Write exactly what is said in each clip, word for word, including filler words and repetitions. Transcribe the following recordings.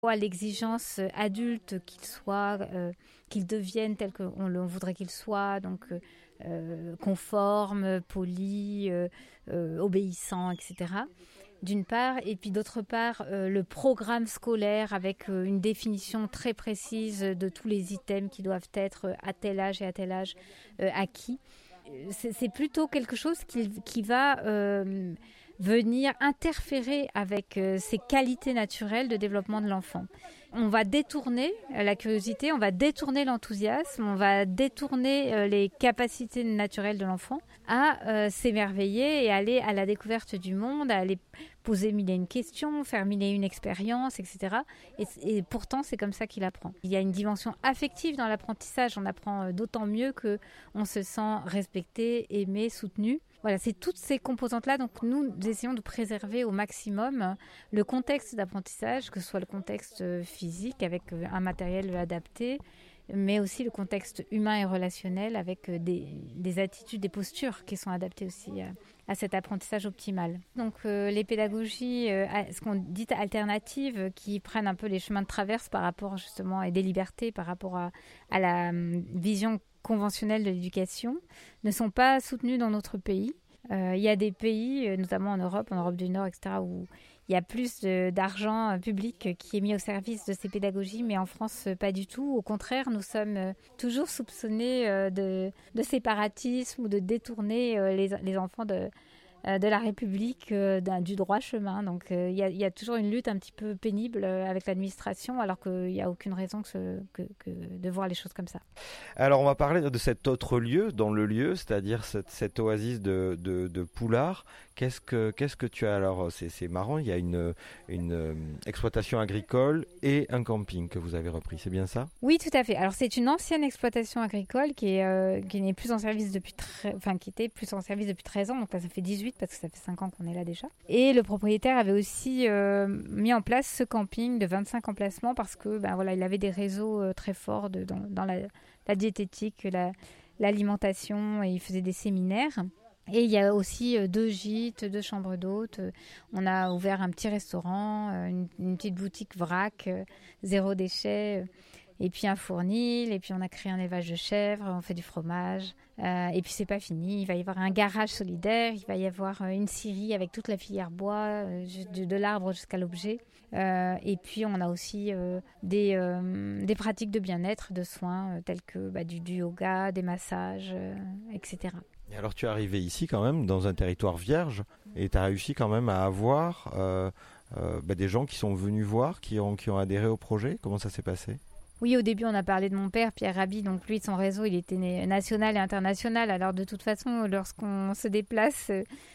à l'exigence adulte qu'il soit, euh, qu'il devienne tel qu'on le voudrait qu'il soit, donc euh, conforme, poli, euh, euh, obéissant, et cetera. D'une part, et puis d'autre part, euh, le programme scolaire avec euh, une définition très précise de tous les items qui doivent être à tel âge et à tel âge euh, acquis. C'est, c'est plutôt quelque chose qui, qui va euh, venir interférer avec euh, ces qualités naturelles de développement de l'enfant. On va détourner la curiosité, on va détourner l'enthousiasme, on va détourner euh, les capacités naturelles de l'enfant à euh, s'émerveiller et aller à la découverte du monde, à aller poser mille et une questions, faire mille et une expériences, et cetera. Et, et pourtant, c'est comme ça qu'il apprend. Il y a une dimension affective dans l'apprentissage. On apprend d'autant mieux qu'on se sent respecté, aimé, soutenu. Voilà, c'est toutes ces composantes-là. Donc, nous essayons de préserver au maximum le contexte d'apprentissage, que ce soit le contexte physique avec un matériel adapté, mais aussi le contexte humain et relationnel avec des, des attitudes, des postures qui sont adaptées aussi à, à cet apprentissage optimal. Donc euh, les pédagogies, euh, ce qu'on dit alternatives, qui prennent un peu les chemins de traverse par rapport justement, et des libertés par rapport à, à la um, vision conventionnelle de l'éducation, ne sont pas soutenues dans notre pays. Euh, il y a des pays, notamment en Europe, en Europe du Nord, et cetera, où il y a plus de, d'argent public qui est mis au service de ces pédagogies, mais en France, pas du tout. Au contraire, nous sommes toujours soupçonnés de, de séparatisme ou de détourner les, les enfants de, de la République du droit chemin. Donc, il y a, il y a toujours une lutte un petit peu pénible avec l'administration, alors qu'il n'y a aucune raison que, ce, que, que de voir les choses comme ça. Alors, on va parler de cet autre lieu, dans le lieu, c'est-à-dire cette, cette oasis de, de, de Poulard. Qu'est-ce que, qu'est-ce que tu as alors c'est, c'est marrant, il y a une, une euh, exploitation agricole et un camping que vous avez repris, c'est bien ça? Oui, tout à fait. Alors c'est une ancienne exploitation agricole qui, est, euh, qui n'est plus en service depuis, tre- enfin qui était plus en service depuis treize ans, donc là ça fait dix-huit parce que ça fait cinq ans qu'on est là déjà. Et le propriétaire avait aussi euh, mis en place ce camping de vingt-cinq emplacements parce que ben voilà, il avait des réseaux euh, très forts de, dans, dans la, la diététique, la, l'alimentation, et il faisait des séminaires. Et il y a aussi euh, deux gîtes, deux chambres d'hôtes. On a ouvert un petit restaurant, euh, une, une petite boutique vrac, euh, zéro déchet, euh, et puis un fournil, et puis on a créé un élevage de chèvres, on fait du fromage. Euh, et puis c'est pas fini, il va y avoir un garage solidaire, il va y avoir euh, une scierie avec toute la filière bois, euh, de, de l'arbre jusqu'à l'objet. Euh, et puis on a aussi euh, des, euh, des pratiques de bien-être, de soins, euh, tels que bah, du, du yoga, des massages, euh, et cetera. Et alors tu es arrivé ici quand même dans un territoire vierge et tu as réussi quand même à avoir euh, euh, bah, des gens qui sont venus voir, qui ont, qui ont adhéré au projet. Comment ça s'est passé? Oui, au début on a parlé de mon père, Pierre Rabhi, donc lui son réseau il était national et international. Alors de toute façon lorsqu'on se déplace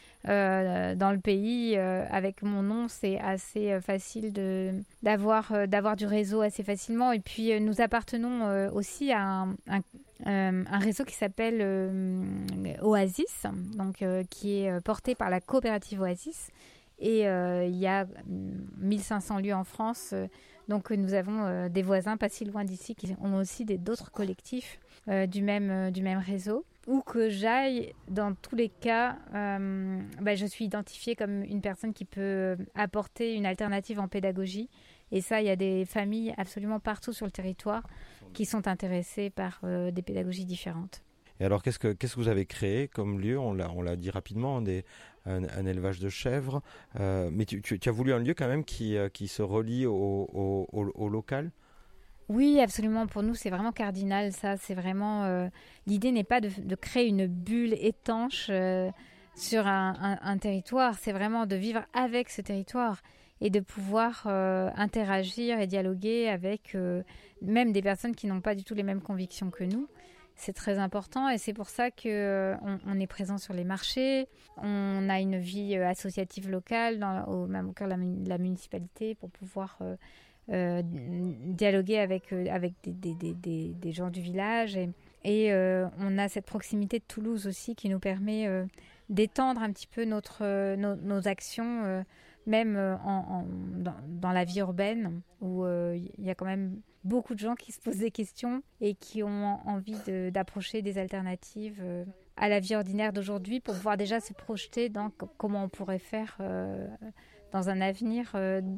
euh, dans le pays euh, avec mon nom, c'est assez facile de, d'avoir, euh, d'avoir du réseau assez facilement. Et puis euh, nous appartenons euh, aussi à un, un Euh, un réseau qui s'appelle euh, Oasis, donc, euh, qui est porté par la coopérative Oasis. Et euh, il y a mille cinq cents lieux en France. Euh, donc nous avons euh, des voisins pas si loin d'ici qui ont aussi des, d'autres collectifs euh, du, même, euh, du même réseau. Où que j'aille, dans tous les cas, euh, bah, je suis identifiée comme une personne qui peut apporter une alternative en pédagogie. Et ça, il y a des familles absolument partout sur le territoire qui sont intéressées par euh, des pédagogies différentes. Et alors, qu'est-ce que, qu'est-ce que vous avez créé comme lieu? On l'a, on l'a dit rapidement, des, un, un élevage de chèvres. Euh, mais tu, tu, tu as voulu un lieu quand même qui, euh, qui se relie au, au, au, au local? Oui, absolument. Pour nous, c'est vraiment cardinal, ça. C'est vraiment... Euh, l'idée n'est pas de, de créer une bulle étanche euh, sur un, un, un territoire. C'est vraiment de vivre avec ce territoire et de pouvoir euh, interagir et dialoguer avec euh, même des personnes qui n'ont pas du tout les mêmes convictions que nous. C'est très important et c'est pour ça qu'on euh, on est présent sur les marchés. On a une vie euh, associative locale, dans, au, même au cœur de la, la municipalité, pour pouvoir euh, euh, dialoguer avec, euh, avec des, des, des, des, des gens du village. Et, et euh, on a cette proximité de Toulouse aussi qui nous permet euh, d'étendre un petit peu notre, euh, nos, nos actions, euh, même euh, en, en, dans, dans la vie urbaine, où il euh, y a quand même beaucoup de gens qui se posent des questions et qui ont envie de, d'approcher des alternatives euh, à la vie ordinaire d'aujourd'hui pour pouvoir déjà se projeter dans comment on pourrait faire euh, dans un avenir euh,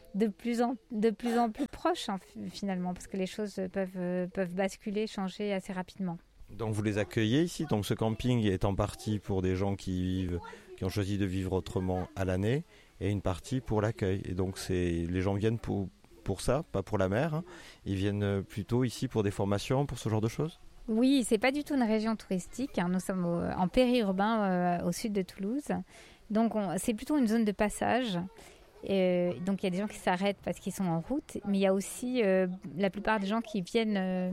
de plus en, de plus en plus proches hein, finalement, parce que les choses peuvent, euh, peuvent basculer, changer assez rapidement. Donc vous les accueillez ici, donc ce camping est en partie pour des gens qui vivent, qui ont choisi de vivre autrement à l'année, et une partie pour l'accueil. Et donc c'est, les gens viennent pour, pour ça, pas pour la mer, hein. Ils viennent plutôt ici pour des formations, pour ce genre de choses? Oui, c'est pas du tout une région touristique, hein. Nous sommes au, en périurbain euh, au sud de Toulouse, donc on, c'est plutôt une zone de passage. Et donc il y a des gens qui s'arrêtent parce qu'ils sont en route, mais il y a aussi euh, la plupart des gens qui viennent euh,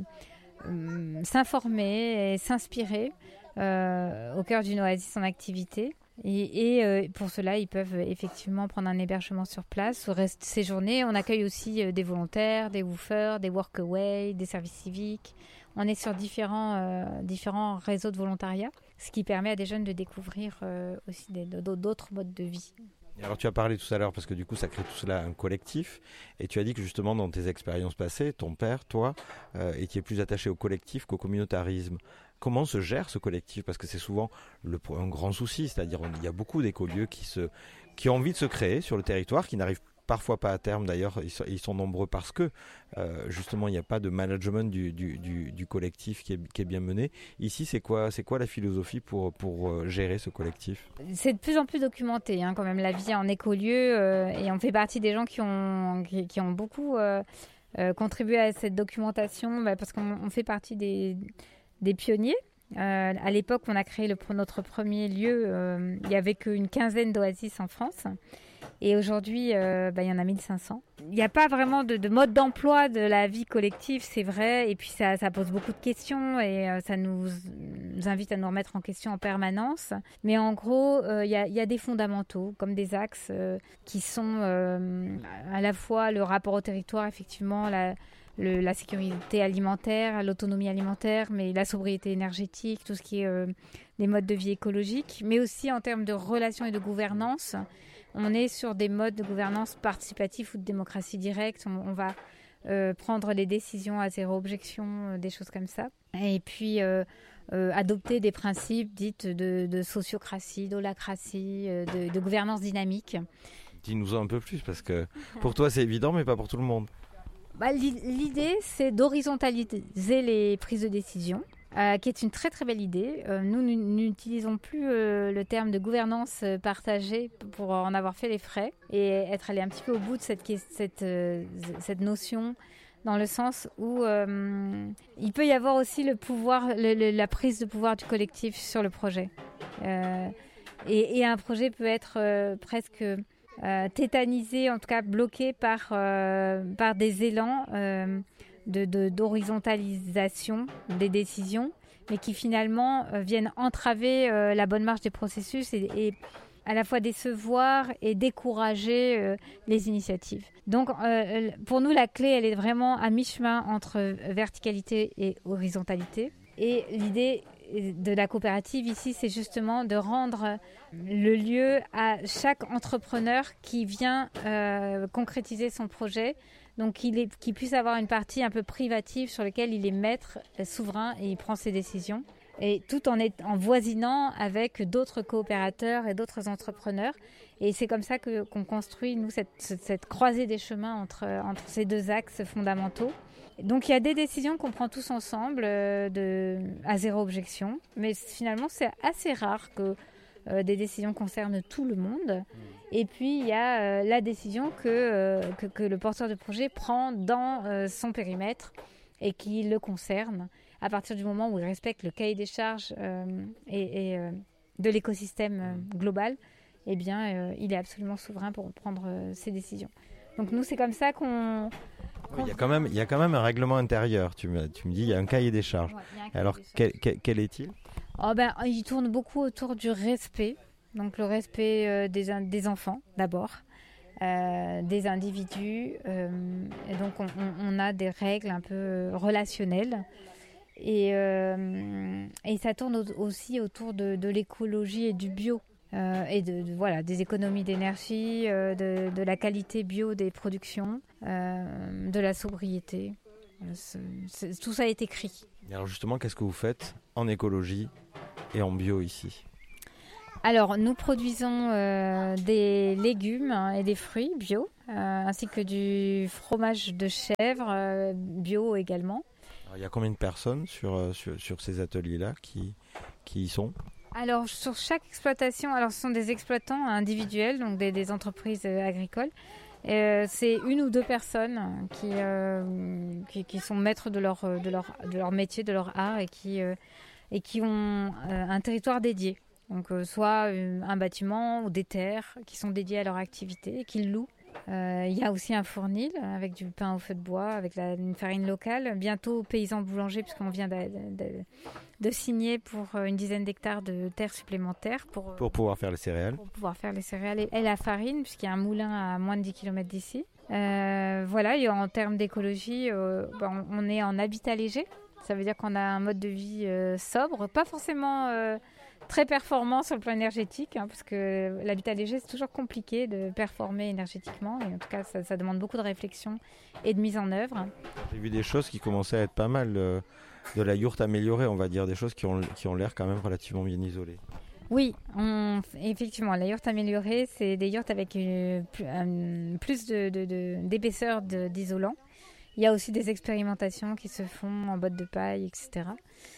euh, s'informer et s'inspirer euh, au cœur d'une oasis en activité. Et, et euh, pour cela, ils peuvent effectivement prendre un hébergement sur place ou rester séjourner. On accueille aussi euh, des volontaires, des woofers, des workaways, des services civiques. On est sur différents, euh, différents réseaux de volontariat, ce qui permet à des jeunes de découvrir euh, aussi des, d'autres modes de vie. Alors tu as parlé tout à l'heure, parce que du coup ça crée tout cela un collectif, et tu as dit que justement dans tes expériences passées, ton père, toi, euh, étiez plus attaché au collectif qu'au communautarisme. Comment se gère ce collectif? Parce que c'est souvent le, un grand souci, c'est-à-dire il y a beaucoup d'écolieux qui, se, qui ont envie de se créer sur le territoire, qui n'arrivent parfois pas à terme, d'ailleurs ils sont, ils sont nombreux parce que euh, justement il n'y a pas de management du, du, du, du collectif qui est, qui est bien mené. Ici c'est quoi, c'est quoi la philosophie pour, pour euh, gérer ce collectif? C'est de plus en plus documenté hein, quand même la vie en écolieu euh, et on fait partie des gens qui ont, qui, qui ont beaucoup euh, euh, contribué à cette documentation bah, parce qu'on on fait partie des, des pionniers. Euh, à l'époque on a créé le, notre premier lieu, euh, il n'y avait qu'une quinzaine d'oasis en France. Et aujourd'hui, euh, bah, il y en a mille cinq cents. Il n'y a pas vraiment de, de mode d'emploi de la vie collective, c'est vrai. Et puis ça, ça pose beaucoup de questions et euh, ça nous, nous invite à nous remettre en question en permanence. Mais en gros, il euh, y, y a des fondamentaux, comme des axes euh, qui sont euh, à la fois le rapport au territoire, effectivement, la, le, la sécurité alimentaire, l'autonomie alimentaire, mais la sobriété énergétique, tout ce qui est euh, les modes de vie écologiques, mais aussi en termes de relations et de gouvernance. On est sur des modes de gouvernance participative ou de démocratie directe. On, on va euh, prendre les décisions à zéro objection, euh, des choses comme ça. Et puis euh, euh, adopter des principes dits de, de sociocratie, d'holacratie, euh, de, de gouvernance dynamique. Dis-nous un peu plus, parce que pour toi c'est évident, mais pas pour tout le monde. Bah, l'idée, c'est d'horizontaliser les prises de décision. Euh, qui est une très très belle idée. Euh, nous n'utilisons plus euh, le terme de gouvernance euh, partagée pour en avoir fait les frais et être allé un petit peu au bout de cette, cette, euh, cette notion dans le sens où euh, il peut y avoir aussi le pouvoir, le, le, la prise de pouvoir du collectif sur le projet. Euh, et, et un projet peut être euh, presque euh, tétanisé, en tout cas bloqué par, euh, par des élans euh, De, de, d'horizontalisation des décisions, mais qui finalement euh, viennent entraver euh, la bonne marche des processus et, et à la fois décevoir et décourager euh, les initiatives. Donc euh, pour nous, la clé, elle est vraiment à mi-chemin entre verticalité et horizontalité. Et l'idée de la coopérative ici, c'est justement de rendre le lieu à chaque entrepreneur qui vient euh, concrétiser son projet. Donc qu'il est, qu'il puisse avoir une partie un peu privative sur laquelle il est maître, souverain et il prend ses décisions. Et tout en, est, en voisinant avec d'autres coopérateurs et d'autres entrepreneurs. Et c'est comme ça que, qu'on construit, nous, cette, cette croisée des chemins entre, entre ces deux axes fondamentaux. Donc il y a des décisions qu'on prend tous ensemble euh, de, à zéro objection. Mais finalement, c'est assez rare que euh, des décisions concernent tout le monde. Et puis, il y a euh, la décision que, euh, que, que le porteur de projet prend dans euh, son périmètre et qui le concerne à partir du moment où il respecte le cahier des charges euh, et, et euh, de l'écosystème euh, global, eh bien, euh, il est absolument souverain pour prendre euh, ses décisions. Donc nous, c'est comme ça qu'on... qu'on... Il y a quand même, il y a quand même un règlement intérieur, tu me, tu me dis, il y a un cahier des charges. Ouais, il y a un cahier Alors, des charges. Quel, quel, quel est-il ? Oh ben, il tourne beaucoup autour du respect. Donc le respect euh, des, des enfants d'abord, euh, des individus. Euh, et donc on, on a des règles un peu relationnelles. Et, euh, et ça tourne aussi autour de, de l'écologie et du bio. Euh, et de, de, voilà, des économies d'énergie, euh, de, de la qualité bio des productions, euh, de la sobriété. C'est, c'est, tout ça est écrit. Et alors justement, qu'est-ce que vous faites en écologie et en bio ici ? Alors, nous produisons euh, des légumes et des fruits bio euh, ainsi que du fromage de chèvre euh, bio également. Alors, il y a combien de personnes sur, sur, sur ces ateliers-là qui, qui y sont ? Alors sur chaque exploitation, alors ce sont des exploitants individuels, donc des, des entreprises agricoles. Euh, c'est une ou deux personnes qui, euh, qui, qui sont maîtres de leur, de, leur, de leur métier, de leur art et qui, euh, et qui ont euh, un territoire dédié. Donc euh, soit euh, un bâtiment ou des terres qui sont dédiées à leur activité et qu'ils louent. Euh, il y a aussi un fournil avec du pain au feu de bois, avec la, une farine locale. Bientôt paysan boulanger, puisqu'on vient de, de, de signer pour une dizaine d'hectares de terres supplémentaires. Pour, pour pouvoir faire les céréales. Pour pouvoir faire les céréales et, et la farine, puisqu'il y a un moulin à moins de dix kilomètres d'ici. Euh, voilà, et en termes d'écologie, euh, ben, on est en habitat léger. Ça veut dire qu'on a un mode de vie euh, sobre, pas forcément euh, très performant sur le plan énergétique, hein, parce que l'habitat léger, c'est toujours compliqué de performer énergétiquement. Et en tout cas, ça, ça demande beaucoup de réflexion et de mise en œuvre. J'ai vu des choses qui commençaient à être pas mal, euh, de la yourte améliorée, on va dire, des choses qui ont, qui ont l'air quand même relativement bien isolées. Oui, on, effectivement, la yourte améliorée, c'est des yourtes avec une, un, plus de, de, de, d'épaisseur de, d'isolant. Il y a aussi des expérimentations qui se font en bottes de paille, et cetera.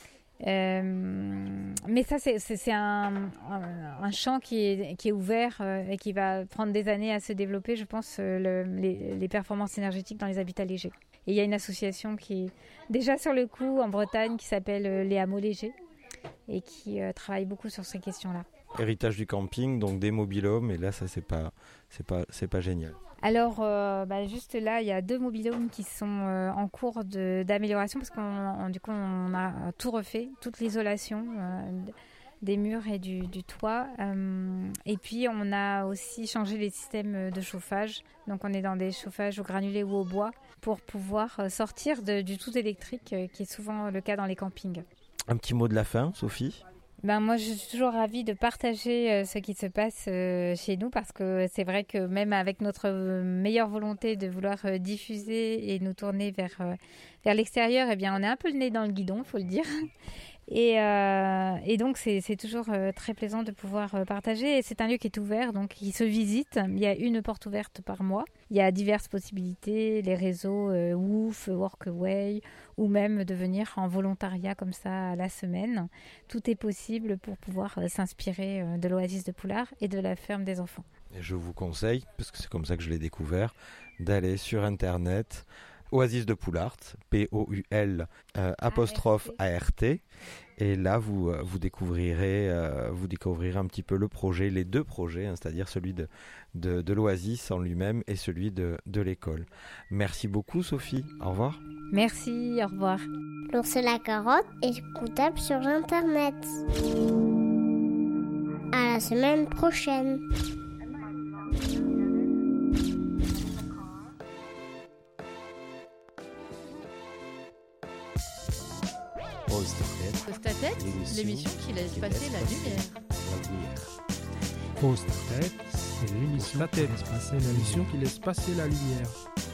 Euh, mais ça, c'est, c'est, c'est un, un, un champ qui est, qui est ouvert euh, et qui va prendre des années à se développer, je pense, euh, le, les, les performances énergétiques dans les habitats légers. Et il y a une association qui est déjà sur le coup en Bretagne qui s'appelle euh, les Hameaux Légers et qui euh, travaille beaucoup sur ces questions-là. Héritage du camping, donc des mobil-homes, et là, ça, c'est pas, c'est pas, c'est pas génial. Alors, euh, bah, juste là, il y a deux mobil-homes qui sont euh, en cours de, d'amélioration parce qu'on on, du coup, on a tout refait, toute l'isolation euh, des murs et du, du toit. Euh, et puis, on a aussi changé les systèmes de chauffage. Donc, on est dans des chauffages au granulé ou au bois pour pouvoir sortir de, du tout électrique, euh, qui est souvent le cas dans les campings. Un petit mot de la fin, Sophie ? Ben moi, je suis toujours ravie de partager euh, ce qui se passe euh, chez nous parce que c'est vrai que même avec notre meilleure volonté de vouloir euh, diffuser et nous tourner vers, euh, vers l'extérieur, eh bien, on est un peu le nez dans le guidon, il faut le dire. Et, euh, et donc, c'est, c'est toujours euh, très plaisant de pouvoir euh, partager. Et c'est un lieu qui est ouvert, donc qui se visite. Il y a une porte ouverte par mois. Il y a diverses possibilités, les réseaux euh, Woof, Workaway, ou même de venir en volontariat comme ça à la semaine. Tout est possible pour pouvoir euh, s'inspirer euh, de l'Oasis de Poulard et de la ferme des enfants. Et je vous conseille, parce que c'est comme ça que je l'ai découvert, d'aller sur Internet, Oasis de Poulard, P O U L euh, apostrophe A R T. Et là, vous, euh, vous, découvrirez, euh, vous découvrirez un petit peu le projet, les deux projets, hein, c'est-à-dire celui de, de, de l'Oasis en lui-même et celui de, de l'école. Merci beaucoup, Sophie. Au revoir. Merci, au revoir. L'ours et la carotte est écoutable sur Internet. À la semaine prochaine. Pause ta tête, l'émission qui laisse passer la lumière. Pause ta tête, c'est l'émission qui laisse passer la l'émission qui laisse passer la lumière.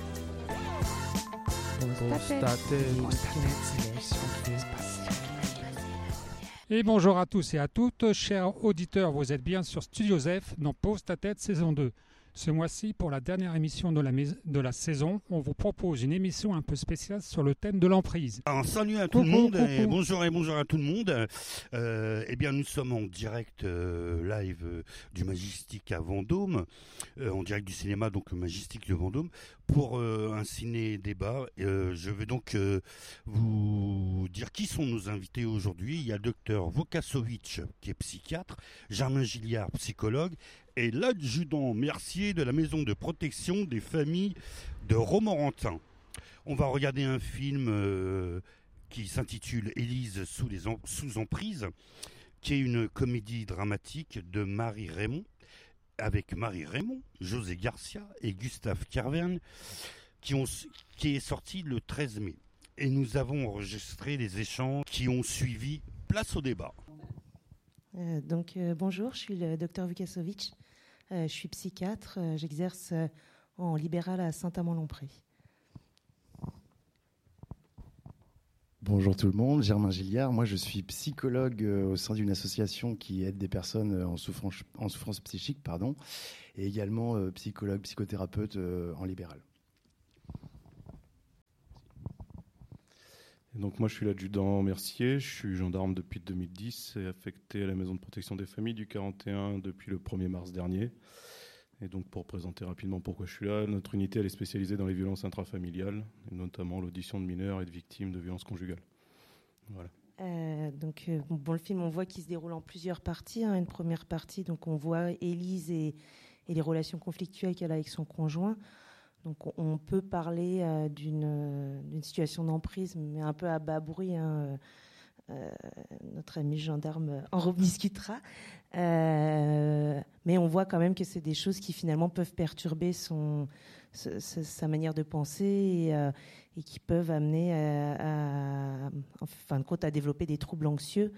Pause ta tête, c'est l'émission qui laisse passer la lumière. Et bonjour à tous et à toutes, chers auditeurs, vous êtes bien sur Studio Zef dans Pause ta tête saison deux. Ce mois-ci, pour la dernière émission de la, mais- de la saison, on vous propose une émission un peu spéciale sur le thème de l'emprise. Alors, salut à tout Coucou, le monde, coucou. et bonjour et bonjour à tout le monde. Euh, eh bien, nous sommes en direct euh, live euh, du Majestic à Vendôme, euh, en direct du cinéma, donc le Majestic de Vendôme, pour euh, un ciné-débat. Euh, je vais donc euh, vous dire qui sont nos invités aujourd'hui. Il y a le docteur Vukasovic, qui est psychiatre, Germain Gilliard, psychologue, et l'adjudant Mercier de la maison de protection des familles de Romorantin. On va regarder un film euh, qui s'intitule Élise sous, les en- sous emprise, qui est une comédie dramatique de Marie Raymond, avec Marie Raymond, José Garcia et Gustave Kervern, qui, ont, qui est sorti le treize mai. Et nous avons enregistré les échanges qui ont suivi. Place au débat. Euh, donc euh, bonjour, je suis le docteur Vukasovic, euh, je suis psychiatre, euh, j'exerce euh, en libéral à Saint-Amand-Lompré. Bonjour tout le monde, Germain Gilliard. Moi, je suis psychologue euh, au sein d'une association qui aide des personnes euh, en souffrance, en souffrance psychique, pardon, et également euh, psychologue, psychothérapeute euh, en libéral. Et donc moi, je suis l'adjudant Mercier, je suis gendarme depuis deux mille dix et affecté à la maison de protection des familles du quarante et un depuis le premier mars dernier. Et donc, pour présenter rapidement pourquoi je suis là, notre unité elle est spécialisée dans les violences intrafamiliales, et notamment l'audition de mineurs et de victimes de violences conjugales. Voilà. Euh, donc, euh, bon, le film, on voit qu'il se déroule en plusieurs parties. Hein. Une première partie, donc on voit Élise et, et les relations conflictuelles qu'elle a avec son conjoint. Donc, on, on peut parler euh, d'une, d'une situation d'emprise, mais un peu à bas bruit. Hein. Euh, notre ami gendarme en rediscutera. Euh, mais on voit quand même que c'est des choses qui finalement peuvent perturber son, ce, ce, sa manière de penser et, euh, et qui peuvent amener à, à, en fin de compte à développer des troubles anxieux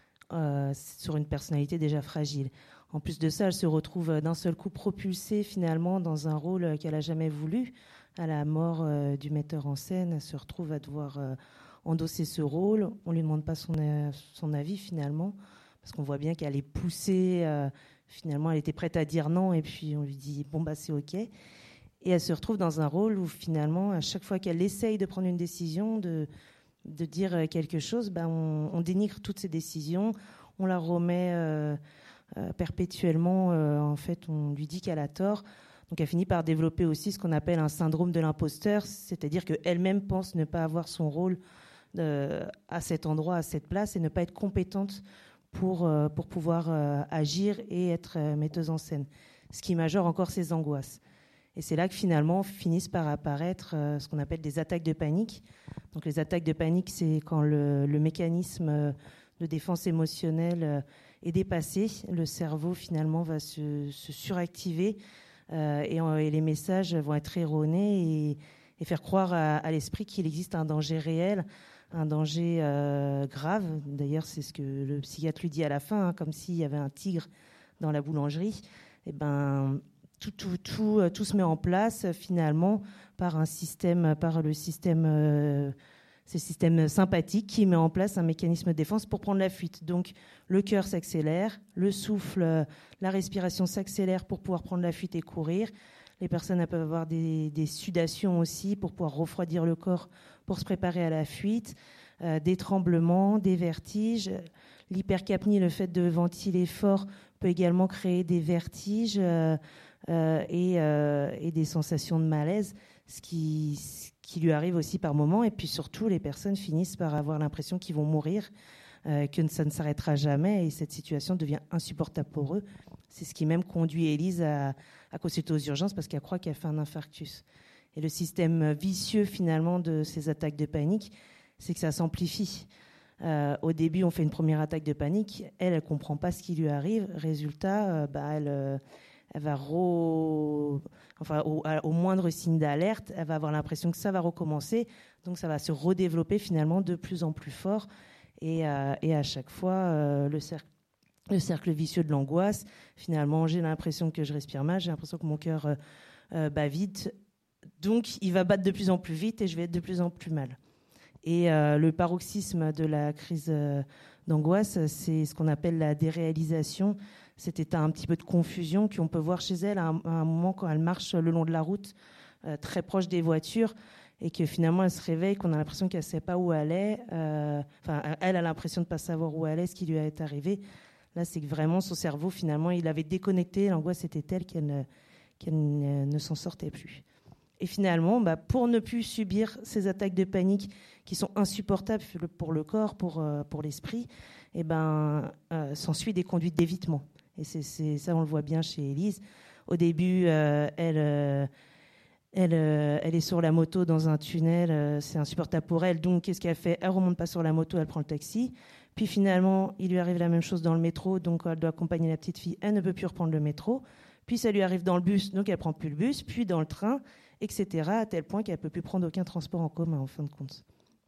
euh, sur une personnalité déjà fragile. En plus de ça, elle se retrouve d'un seul coup propulsée finalement dans un rôle qu'elle n'a jamais voulu. À la mort euh, du metteur en scène, elle se retrouve à devoir euh, endosser ce rôle. On ne lui demande pas son, euh, son avis finalement, parce qu'on voit bien qu'elle est poussée. Euh, finalement, elle était prête à dire non, et puis on lui dit bon bah c'est ok. Et elle se retrouve dans un rôle où finalement, à chaque fois qu'elle essaye de prendre une décision, de, de dire quelque chose, bah, on, on dénigre toutes ses décisions, on la remet euh, euh, perpétuellement. Euh, en fait, on lui dit qu'elle a tort. Donc elle finit par développer aussi ce qu'on appelle un syndrome de l'imposteur, c'est-à-dire qu'elle-même pense ne pas avoir son rôle euh, à cet endroit, à cette place, et ne pas être compétente pour, euh, pour pouvoir euh, agir et être euh, metteuse en scène, ce qui majore encore ses angoisses. Et c'est là que finalement finissent par apparaître euh, ce qu'on appelle des attaques de panique. Donc les attaques de panique, c'est quand le, le mécanisme de défense émotionnelle euh, est dépassé, le cerveau finalement va se, se suractiver, Euh, et, et les messages vont être erronés et, et faire croire à, à l'esprit qu'il existe un danger réel, un danger euh, grave. D'ailleurs, c'est ce que le psychiatre lui dit à la fin, hein, comme s'il y avait un tigre dans la boulangerie. Et ben, tout, tout, tout, tout se met en place finalement par un système, par le système, euh, c'est le système sympathique qui met en place un mécanisme de défense pour prendre la fuite. Donc, le cœur s'accélère, le souffle, la respiration s'accélère pour pouvoir prendre la fuite et courir. Les personnes peuvent avoir des, des sudations aussi pour pouvoir refroidir le corps pour se préparer à la fuite, euh, des tremblements, des vertiges. L'hypercapnie, le fait de ventiler fort, peut également créer des vertiges euh, euh, et, euh, et des sensations de malaise, ce qui, ce qui lui arrive aussi par moments. Et puis surtout, les personnes finissent par avoir l'impression qu'ils vont mourir, euh, que ça ne s'arrêtera jamais, et cette situation devient insupportable pour eux. C'est ce qui même conduit Élise à, à consulter aux urgences parce qu'elle croit qu'elle fait un infarctus. Et le système vicieux finalement de ces attaques de panique, c'est que ça s'amplifie. Euh, au début, on fait une première attaque de panique, elle, elle comprend pas ce qui lui arrive. Résultat, euh, bah, elle, euh, elle va re... enfin, au, au moindre signe d'alerte, elle va avoir l'impression que ça va recommencer, donc ça va se redévelopper finalement de plus en plus fort. Et, euh, et à chaque fois, euh, le cercle le cercle vicieux de l'angoisse. Finalement, j'ai l'impression que je respire mal, j'ai l'impression que mon cœur euh, euh, bat vite. Donc, il va battre de plus en plus vite et je vais être de plus en plus mal. Et euh, le paroxysme de la crise euh, d'angoisse, c'est ce qu'on appelle la déréalisation, cet état un petit peu de confusion qu'on peut voir chez elle à un, à un moment quand elle marche le long de la route, euh, très proche des voitures, et que finalement elle se réveille, qu'on a l'impression qu'elle ne sait pas où elle est. Euh, enfin, elle a l'impression de ne pas savoir où elle est, ce qui lui est arrivé. Là, c'est que vraiment son cerveau, finalement, il avait déconnecté. L'angoisse était telle qu'elle ne, qu'elle ne, ne s'en sortait plus. Et finalement, bah, pour ne plus subir ces attaques de panique qui sont insupportables pour le corps, pour, euh, pour l'esprit, eh ben, euh, s'ensuit des conduites d'évitement. Et c'est, c'est, ça, on le voit bien chez Élise. Au début, euh, elle, euh, elle, euh, elle est sur la moto dans un tunnel. Euh, c'est insupportable pour elle. Donc, qu'est-ce qu'elle fait ? Elle ne remonte pas sur la moto, elle prend le taxi. Puis finalement, il lui arrive la même chose dans le métro, donc elle doit accompagner la petite fille, elle ne peut plus reprendre le métro. Puis ça lui arrive dans le bus, donc elle ne prend plus le bus, puis dans le train, et cetera, à tel point qu'elle ne peut plus prendre aucun transport en commun, en fin de compte.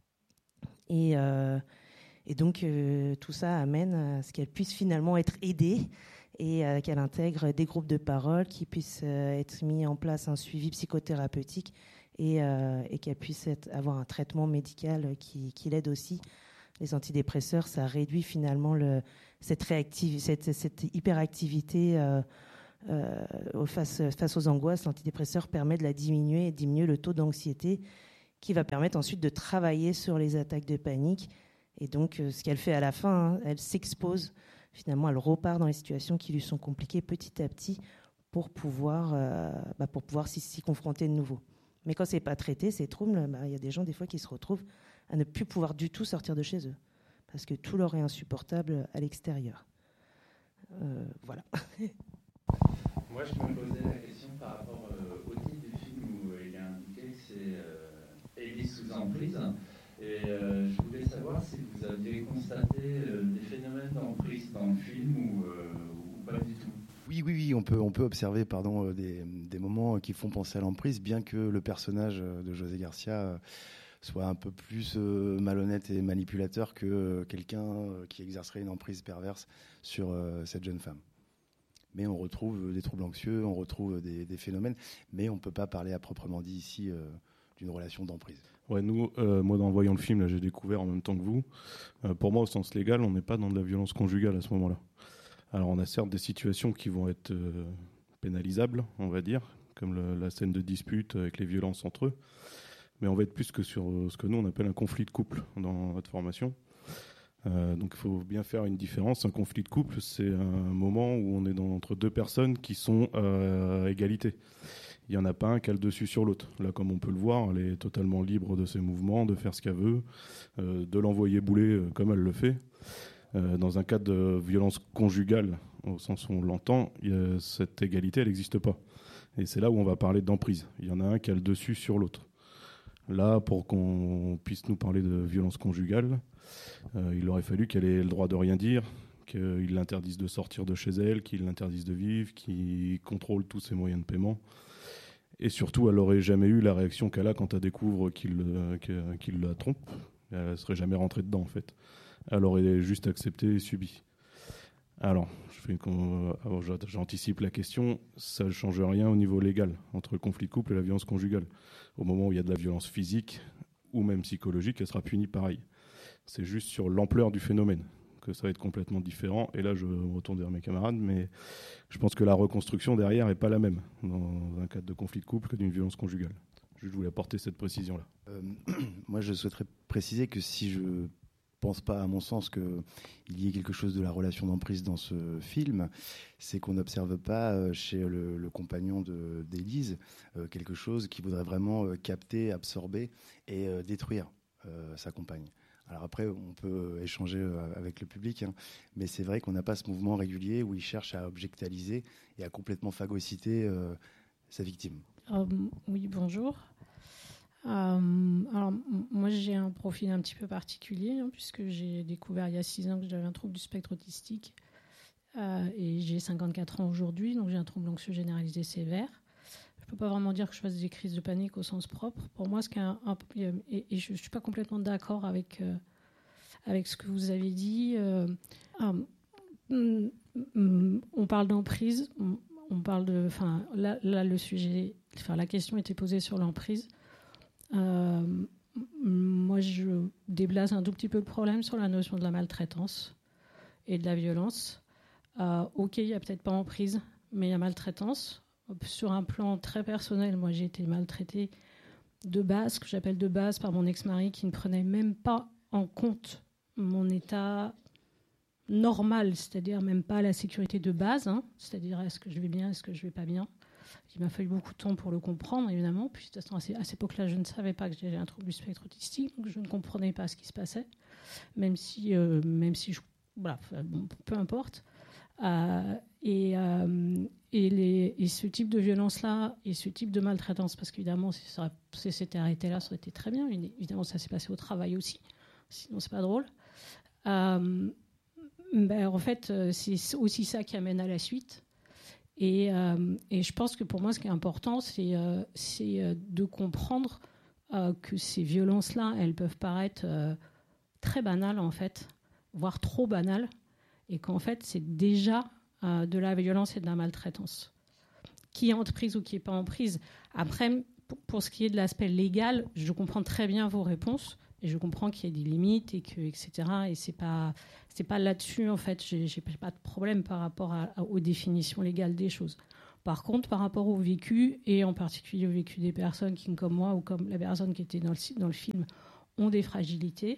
Et, euh, et donc, euh, tout ça amène à ce qu'elle puisse finalement être aidée et euh, qu'elle intègre des groupes de parole, qui puissent euh, être mis en place un suivi psychothérapeutique et, euh, et qu'elle puisse être, avoir un traitement médical qui, qui l'aide aussi. Les antidépresseurs, ça réduit finalement le, cette, réactiv- cette, cette hyperactivité euh, euh, face, face aux angoisses. L'antidépresseur permet de la diminuer et diminuer le taux d'anxiété qui va permettre ensuite de travailler sur les attaques de panique. Et donc, euh, ce qu'elle fait à la fin, hein, elle s'expose. Finalement, elle repart dans les situations qui lui sont compliquées petit à petit pour pouvoir, euh, bah, pour pouvoir s'y, s'y confronter de nouveau. Mais quand c'est pas traité, ces troubles, bah, y a des gens des fois qui se retrouvent à ne plus pouvoir du tout sortir de chez eux parce que tout leur est insupportable à l'extérieur. Euh, voilà. Moi, je me posais la question par rapport euh, au titre du film où il est indiqué que c'est euh, Élise sous emprise. Et euh, je voulais savoir si vous aviez constaté euh, des phénomènes d'emprise dans le film ou, euh, ou pas du tout. Oui, oui, oui, on peut, on peut observer pardon, des, des moments qui font penser à l'emprise, bien que le personnage de José Garcia soit un peu plus euh, malhonnête et manipulateur que euh, quelqu'un euh, qui exercerait une emprise perverse sur euh, cette jeune femme. Mais on retrouve des troubles anxieux, on retrouve des, des phénomènes, mais on ne peut pas parler à proprement dit ici euh, d'une relation d'emprise. Ouais, nous, euh, moi, en voyant le film, là, j'ai découvert en même temps que vous. Euh, pour moi, au sens légal, on n'est pas dans de la violence conjugale à ce moment-là. Alors, on a certes des situations qui vont être euh, pénalisables, on va dire, comme le, la scène de dispute avec les violences entre eux. Mais on va être plus que sur ce que nous, on appelle un conflit de couple dans notre formation. Euh, donc, il faut bien faire une différence. Un conflit de couple, c'est un moment où on est dans, entre deux personnes qui sont euh, à égalité. Il n'y en a pas un qui a le dessus sur l'autre. Là, comme on peut le voir, elle est totalement libre de ses mouvements, de faire ce qu'elle veut, euh, de l'envoyer bouler euh, comme elle le fait. Euh, dans un cas de violence conjugale, au sens où on l'entend, y a, cette égalité, elle n'existe pas. Et c'est là où on va parler d'emprise. Il y en a un qui a le dessus sur l'autre. Là, pour qu'on puisse nous parler de violence conjugale, euh, il aurait fallu qu'elle ait le droit de rien dire, qu'il l'interdise de sortir de chez elle, qu'il l'interdise de vivre, qu'il contrôle tous ses moyens de paiement. Et surtout, elle n'aurait jamais eu la réaction qu'elle a quand elle découvre qu'il, euh, qu'il la trompe. Elle ne serait jamais rentrée dedans, en fait. Elle aurait juste accepté et subi. Alors, je fais une... Alors, j'anticipe la question. Ça ne change rien au niveau légal entre le conflit de couple et la violence conjugale. Au moment où il y a de la violence physique ou même psychologique, elle sera punie pareil. C'est juste sur l'ampleur du phénomène que ça va être complètement différent. Et là, je me retourne vers mes camarades, mais je pense que la reconstruction derrière n'est pas la même dans un cadre de conflit de couple que d'une violence conjugale. Je voulais apporter cette précision-là. Euh, moi, je souhaiterais préciser que si je ne pense pas, à mon sens, qu'il y ait quelque chose de la relation d'emprise dans ce film, c'est qu'on n'observe pas chez le, le compagnon de, d'Élise euh, quelque chose qui voudrait vraiment euh, capter, absorber et euh, détruire euh, sa compagne. Alors après, on peut échanger avec le public, hein, mais c'est vrai qu'on n'a pas ce mouvement régulier où il cherche à objectaliser et à complètement phagocyter euh, sa victime. Euh, oui, bonjour. Euh, alors, m- moi, j'ai un profil un petit peu particulier, hein, puisque j'ai découvert il y a six ans que j'avais un trouble du spectre autistique. Euh, et j'ai cinquante-quatre ans aujourd'hui, donc j'ai un trouble anxieux généralisé sévère. Je ne peux pas vraiment dire que je fasse des crises de panique au sens propre. Pour moi, ce qui est un, un, et, et je ne suis pas complètement d'accord avec, euh, avec ce que vous avez dit. Euh, euh, on parle d'emprise, on, on parle de... Enfin, là, là, le sujet... Enfin, la question était posée sur l'emprise. Euh, moi, je déblaze un tout petit peu le problème sur la notion de la maltraitance et de la violence. Euh, ok, il n'y a peut-être pas emprise, mais il y a maltraitance. Sur un plan très personnel, moi j'ai été maltraitée de base, ce que j'appelle de base, par mon ex-mari qui ne prenait même pas en compte mon état normal, c'est-à-dire même pas la sécurité de base, hein, c'est-à-dire est-ce que je vais bien, est-ce que je vais pas bien. Il m'a fallu beaucoup de temps pour le comprendre, évidemment. Puis à cette époque-là, je ne savais pas que j'avais un trouble du spectre autistique, donc je ne comprenais pas ce qui se passait, même si, euh, même si je, voilà, bon, peu importe. Euh, et, euh, et, les, et ce type de violence-là et ce type de maltraitance, parce qu'évidemment, si ça s'était arrêté là, ça aurait été très bien. Évidemment, ça s'est passé au travail aussi, sinon c'est pas drôle. Euh, ben, en fait, c'est aussi ça qui amène à la suite. Et, euh, et je pense que pour moi, ce qui est important, c'est, euh, c'est de comprendre euh, que ces violences-là, elles peuvent paraître euh, très banales, en fait, voire trop banales, et qu'en fait, c'est déjà euh, de la violence et de la maltraitance. Qui est en prise ou qui n'est pas en prise. Après, pour, pour ce qui est de l'aspect légal, je comprends très bien vos réponses et je comprends qu'il y a des limites et que et cetera. Et c'est pas c'est pas là-dessus en fait. J'ai, j'ai pas de problème par rapport à, à, aux définitions légales des choses. Par contre, par rapport au vécu et en particulier au vécu des personnes qui, comme moi ou comme la personne qui était dans le dans le film, ont des fragilités,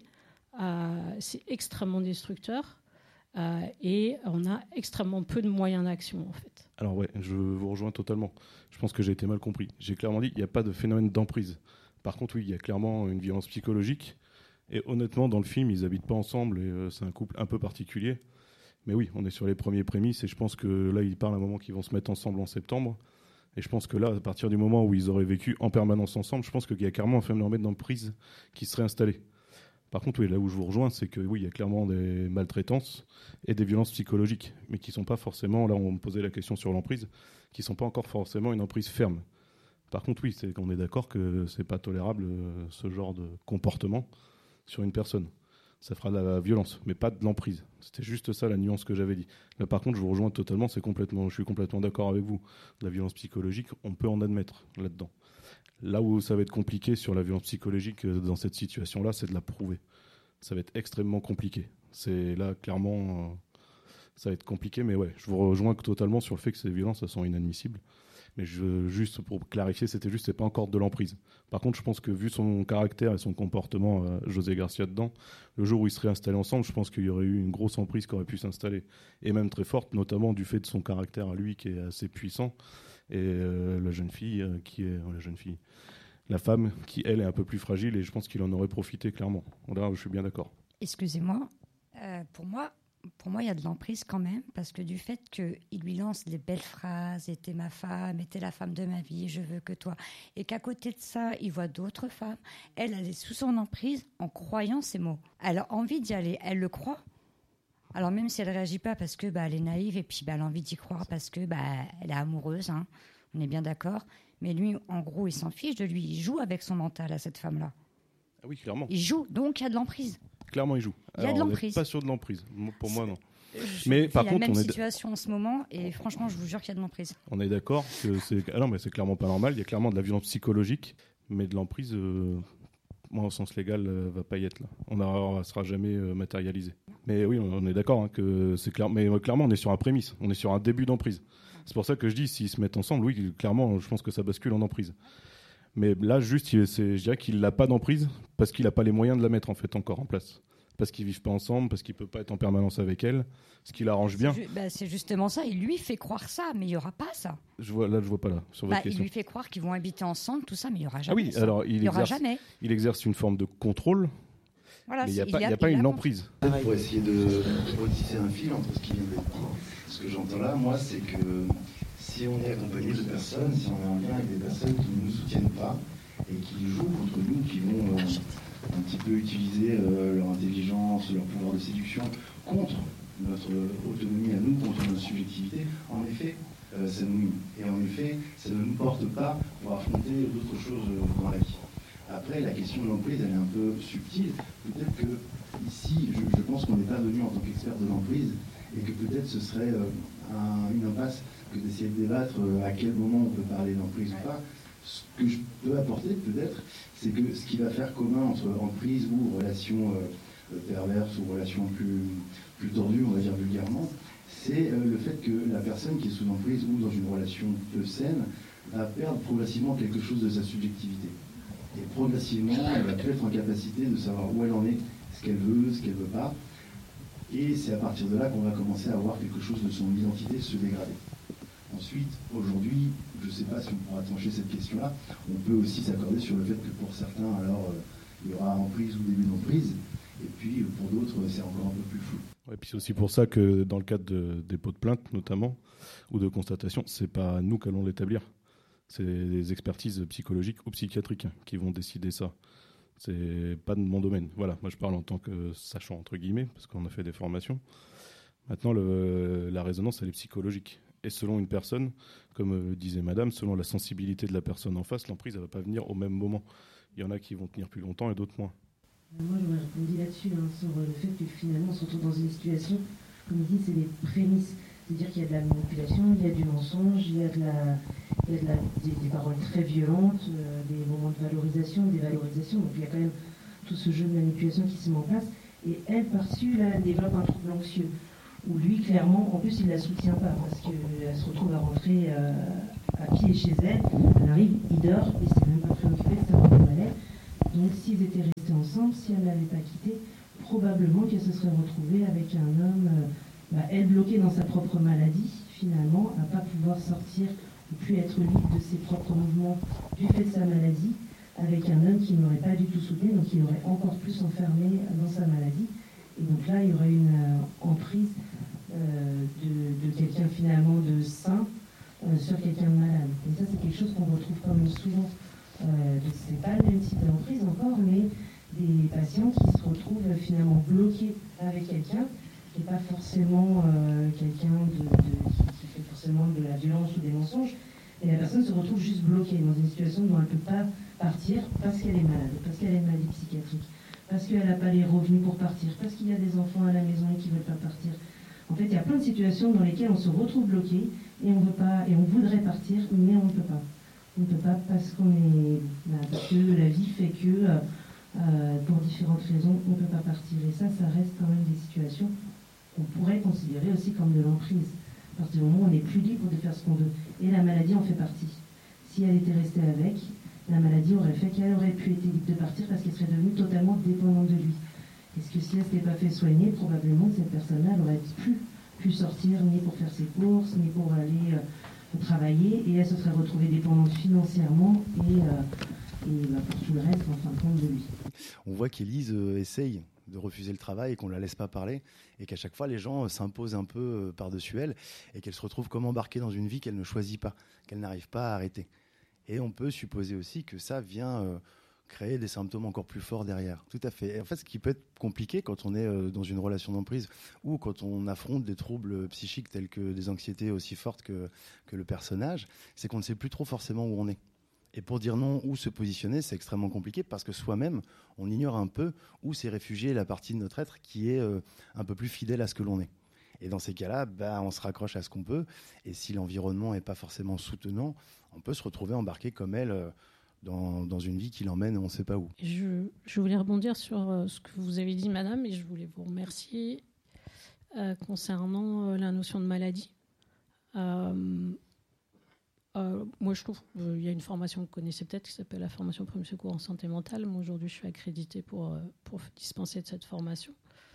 euh, c'est extrêmement destructeur. Euh, et on a extrêmement peu de moyens d'action en fait. Alors ouais, je vous rejoins totalement. Je pense que j'ai été mal compris. J'ai clairement dit qu'il n'y a pas de phénomène d'emprise. Par contre, oui, il y a clairement une violence psychologique. Et honnêtement, dans le film, ils n'habitent pas ensemble et euh, c'est un couple un peu particulier. Mais oui, on est sur les premiers prémices et je pense que là, ils parlent à un moment qu'ils vont se mettre ensemble en septembre. Et je pense que là, à partir du moment où ils auraient vécu en permanence ensemble, je pense qu'il y a clairement un phénomène d'emprise qui serait installé. Par contre, oui, là où je vous rejoins, c'est que oui, il y a clairement des maltraitances et des violences psychologiques, mais qui ne sont pas forcément, là on me posait la question sur l'emprise, qui ne sont pas encore forcément une emprise ferme. Par contre, oui, c'est qu'on est d'accord que ce n'est pas tolérable euh, ce genre de comportement sur une personne. Ça fera de la violence, mais pas de l'emprise. C'était juste ça la nuance que j'avais dit. Là, par contre, je vous rejoins totalement, c'est complètement, je suis complètement d'accord avec vous. De la violence psychologique, on peut en admettre là-dedans. Là où ça va être compliqué sur la violence psychologique dans cette situation-là, c'est de la prouver. Ça va être extrêmement compliqué. C'est là, clairement, euh, ça va être compliqué, mais ouais, je vous rejoins totalement sur le fait que ces violences, elles sont inadmissibles. Mais je, juste pour clarifier, c'était juste, c'est pas encore de l'emprise. Par contre, je pense que vu son caractère et son comportement, euh, José Garcia dedans, le jour où ils seraient installés ensemble, je pense qu'il y aurait eu une grosse emprise qui aurait pu s'installer. Et même très forte, notamment du fait de son caractère à lui qui est assez puissant. Et euh, la jeune fille euh, qui est euh, la jeune fille, la femme qui elle est un peu plus fragile et je pense qu'il en aurait profité clairement. Là, je suis bien d'accord. Excusez-moi, euh, pour moi, pour moi, il y a de l'emprise quand même parce que du fait qu'il lui lance des belles phrases, "T'es ma femme, t'es la femme de ma vie, je veux que toi", et qu'à côté de ça, il voit d'autres femmes. Elle, elle est sous son emprise en croyant ces mots. Elle a envie d'y aller, elle le croit. Alors même si elle réagit pas parce que bah, elle est naïve et puis bah, elle a envie d'y croire parce que bah, elle est amoureuse, hein, on est bien d'accord. Mais lui, en gros, il s'en fiche de lui. Il joue avec son mental à cette femme-là. Ah oui, clairement. Il joue, donc il y a de l'emprise. Clairement, il joue. Il y a Alors, de on l'emprise. n'est pas sûr de l'emprise. Pour moi, non. Je mais par la contre, même on est situation en ce moment et franchement, je vous jure qu'il y a de l'emprise. On est d'accord que c'est ah non, mais c'est clairement pas normal. Il y a clairement de la violence psychologique, mais de l'emprise. Euh... Moi, au sens légal, euh, va pas y être là. On ne sera jamais euh, matérialisé. Mais oui, on est d'accord hein, que c'est clair. Mais euh, clairement, on est sur un prémisse. On est sur un début d'emprise. C'est pour ça que je dis, s'ils se mettent ensemble, oui, clairement, je pense que ça bascule en emprise. Mais là, juste, il, c'est, je dirais qu'il n'a pas d'emprise parce qu'il n'a pas les moyens de la mettre en fait encore en place. Parce qu'ils vivent pas ensemble, parce qu'il peut pas être en permanence avec elle, ce qui l'arrange bien. C'est, ju- bah, c'est justement ça. Il lui fait croire ça, mais il y aura pas ça. Je vois, là, je vois pas là sur votre Bah, il question. lui fait croire qu'ils vont habiter ensemble, tout ça, mais il y aura jamais. Ah oui, ça. alors il, il y aura exerce, jamais. il exerce une forme de contrôle, Voilà, mais il n'y a c'est- pas, il y a- il y a pas il une a emprise. Pour essayer de retisser un fil entre ce qui vient d'être dit, ce que j'entends là, moi, c'est que si on est accompagné de personnes, si on est en lien avec des personnes qui ne nous soutiennent pas et qui jouent contre nous, qui vont euh, un petit peu utiliser euh, leur intelligence, leur pouvoir de séduction contre notre autonomie à nous, contre notre subjectivité, en effet, euh, ça nous mine. Et en effet, ça ne nous porte pas pour affronter d'autres choses euh, dans la vie. Après, la question de l'emprise, elle est un peu subtile. Peut-être que ici, je, je pense qu'on n'est pas venu en tant qu'expert de l'emprise et que peut-être ce serait euh, un, une impasse que d'essayer de débattre euh, à quel moment on peut parler d'emprise ou pas. Ce que je peux apporter peut-être, c'est que ce qui va faire commun entre emprise ou relation euh, perverse ou relation plus, plus tordue, on va dire vulgairement, c'est euh, le fait que la personne qui est sous emprise ou dans une relation peu saine va perdre progressivement quelque chose de sa subjectivité. Et progressivement, elle va plus être en capacité de savoir où elle en est, ce qu'elle veut, ce qu'elle ne veut pas. Et c'est à partir de là qu'on va commencer à voir quelque chose de son identité se dégrader. Ensuite, aujourd'hui, je ne sais pas si on pourra trancher cette question-là, on peut aussi s'accorder sur le fait que pour certains, alors, euh, il y aura emprise ou début d'emprise, et puis pour d'autres, c'est encore un peu plus flou. Ouais, puis c'est aussi pour ça que dans le cadre de dépôt de plainte, notamment, ou de constatation, c'est pas nous qui allons l'établir. C'est des expertises psychologiques ou psychiatriques qui vont décider ça. C'est pas de mon domaine. Voilà, moi je parle en tant que sachant, entre guillemets, parce qu'on a fait des formations. Maintenant, le, la résonance, elle est psychologique. Et selon une personne, comme disait madame, selon la sensibilité de la personne en face, l'emprise, elle ne va pas venir au même moment. Il y en a qui vont tenir plus longtemps et d'autres moins. Moi, j'aurais répondu là-dessus, hein, sur le fait que finalement, on se retrouve dans une situation, comme il dit, c'est des prémices. C'est-à-dire qu'il y a de la manipulation, il y a du mensonge, il y a, de la, il y a de la, des, des paroles très violentes, euh, des moments de valorisation, des valorisations. Donc il y a quand même tout ce jeu de manipulation qui se met en place. Et elle, par-dessus, là, elle développe un trouble anxieux. Où lui, clairement, en plus, il ne la soutient pas parce qu'elle se retrouve à rentrer euh, à pied chez elle. Elle arrive, il dort, et c'est même pas préoccupé de savoir où elle est. Donc s'ils étaient restés ensemble, si elle ne l'avait pas quitté, probablement qu'elle se serait retrouvée avec un homme, euh, bah, elle bloquée dans sa propre maladie, finalement, à ne pas pouvoir sortir ou plus être libre de ses propres mouvements du fait de sa maladie, avec un homme qui n'aurait pas du tout soutenu, donc il aurait encore plus enfermé dans sa maladie. Et donc là, il y aurait une euh, emprise euh, de, de quelqu'un finalement de sain euh, sur quelqu'un de malade. Et ça, c'est quelque chose qu'on retrouve quand même souvent. Euh, c'est pas le même type d'emprise encore, mais des patients qui se retrouvent euh, finalement bloqués avec quelqu'un qui n'est pas forcément euh, quelqu'un de, de, qui, qui fait forcément de la violence ou des mensonges, et la personne se retrouve juste bloquée dans une situation dont elle ne peut pas partir parce qu'elle est malade, parce qu'elle a une maladie psychiatrique, parce qu'elle n'a pas les revenus pour partir, parce qu'il y a des enfants à la maison et qui ne veulent pas partir. En fait, il y a plein de situations dans lesquelles on se retrouve bloqué et on veut pas, et on voudrait partir, mais on ne peut pas. On ne peut pas parce qu'on est, bah, parce que la vie fait que, euh, pour différentes raisons, on ne peut pas partir. Et ça, ça reste quand même des situations qu'on pourrait considérer aussi comme de l'emprise. À partir du moment où on n'est plus libre de faire ce qu'on veut. Et la maladie en fait partie. Si elle était restée avec, la maladie aurait fait qu'elle aurait pu être libre de partir parce qu'elle serait devenue totalement dépendante de lui. Est-ce que si elle ne s'était pas fait soigner, probablement cette personne-là n'aurait plus pu sortir ni pour faire ses courses, ni pour aller euh, travailler, et elle se serait retrouvée dépendante financièrement et, euh, et bah, pour tout le reste, en fin de compte, de lui. On voit qu'Élise euh, essaye de refuser le travail et qu'on ne la laisse pas parler, et qu'à chaque fois les gens euh, s'imposent un peu euh, par-dessus elle, et qu'elle se retrouve comme embarquée dans une vie qu'elle ne choisit pas, qu'elle n'arrive pas à arrêter. Et on peut supposer aussi que ça vient euh, créer des symptômes encore plus forts derrière. Tout à fait. Et en fait, ce qui peut être compliqué quand on est euh, dans une relation d'emprise ou quand on affronte des troubles psychiques tels que des anxiétés aussi fortes que, que le personnage, c'est qu'on ne sait plus trop forcément où on est. Et pour dire non, où se positionner, c'est extrêmement compliqué parce que soi-même, on ignore un peu où s'est réfugiée la partie de notre être qui est euh, un peu plus fidèle à ce que l'on est. Et dans ces cas-là, bah, on se raccroche à ce qu'on peut. Et si l'environnement n'est pas forcément soutenant, on peut se retrouver embarqué comme elle euh, dans, dans une vie qui l'emmène on ne sait pas où. Je, je voulais rebondir sur euh, ce que vous avez dit, madame, et je voulais vous remercier euh, concernant euh, la notion de maladie. Euh, euh, moi, je trouve qu'il euh, y a une formation que vous connaissez peut-être qui s'appelle la formation Premier Secours en santé mentale. Moi, aujourd'hui, je suis accréditée pour, euh, pour dispenser de cette formation.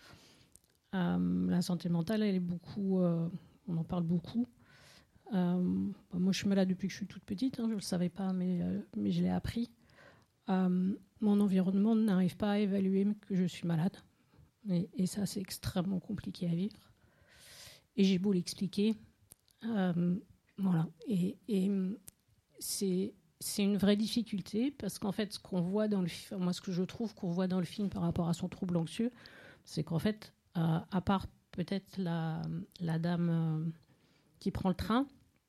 Euh, la santé mentale, elle est beaucoup, euh, on en parle beaucoup. Euh, bah moi, je suis malade depuis que je suis toute petite. Hein, je ne le savais pas, mais, euh, mais je l'ai appris. Euh, mon environnement n'arrive pas à évaluer que je suis malade. Et, et ça, c'est extrêmement compliqué à vivre. Et j'ai beau l'expliquer. Euh, voilà. Et, et c'est, c'est une vraie difficulté parce qu'en fait, ce qu'on voit dans le film, moi, ce que je trouve qu'on voit dans le film par rapport à son trouble anxieux, c'est qu'en fait, euh, à part peut-être la, la dame euh, qui prend le train,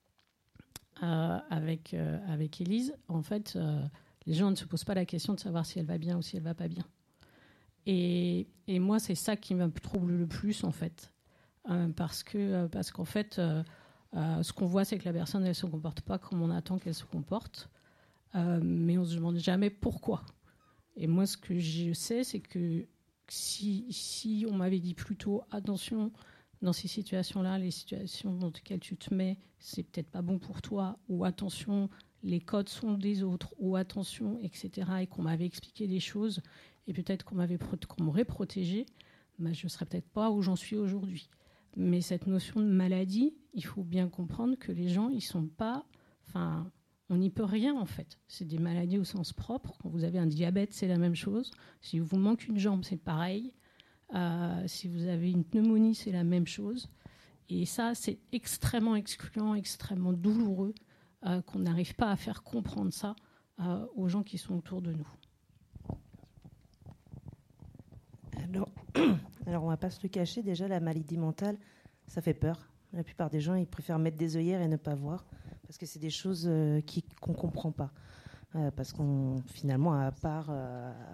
Euh, avec, euh, avec Élise, en fait, euh, les gens ne se posent pas la question de savoir si elle va bien ou si elle ne va pas bien. Et, et moi, c'est ça qui me trouble le plus, en fait. Euh, parce, que, euh, parce qu'en fait, euh, euh, ce qu'on voit, c'est que la personne, elle ne se comporte pas comme on attend qu'elle se comporte. Euh, mais on ne se demande jamais pourquoi. Et moi, ce que je sais, c'est que si, si on m'avait dit plutôt, attention, dans ces situations-là, les situations dans lesquelles tu te mets, c'est peut-être pas bon pour toi, ou attention, les codes sont des autres, ou attention, et cetera, et qu'on m'avait expliqué des choses, et peut-être qu'on, m'avait, qu'on m'aurait protégé, ben je ne serais peut-être pas où j'en suis aujourd'hui. Mais cette notion de maladie, il faut bien comprendre que les gens, ils sont pas... Enfin, on n'y peut rien, en fait. C'est des maladies au sens propre. Quand vous avez un diabète, c'est la même chose. Si vous manque une jambe, c'est pareil. Euh, si vous avez une pneumonie, c'est la même chose. Et ça, c'est extrêmement excluant, extrêmement douloureux euh, qu'on n'arrive pas à faire comprendre ça euh, aux gens qui sont autour de nous. Alors, alors on ne va pas se le cacher, déjà, la maladie mentale, ça fait peur. La plupart des gens, ils préfèrent mettre des œillères et ne pas voir, parce que c'est des choses euh, qui, qu'on ne comprend pas. Euh, parce qu'on, finalement, à part, euh, à,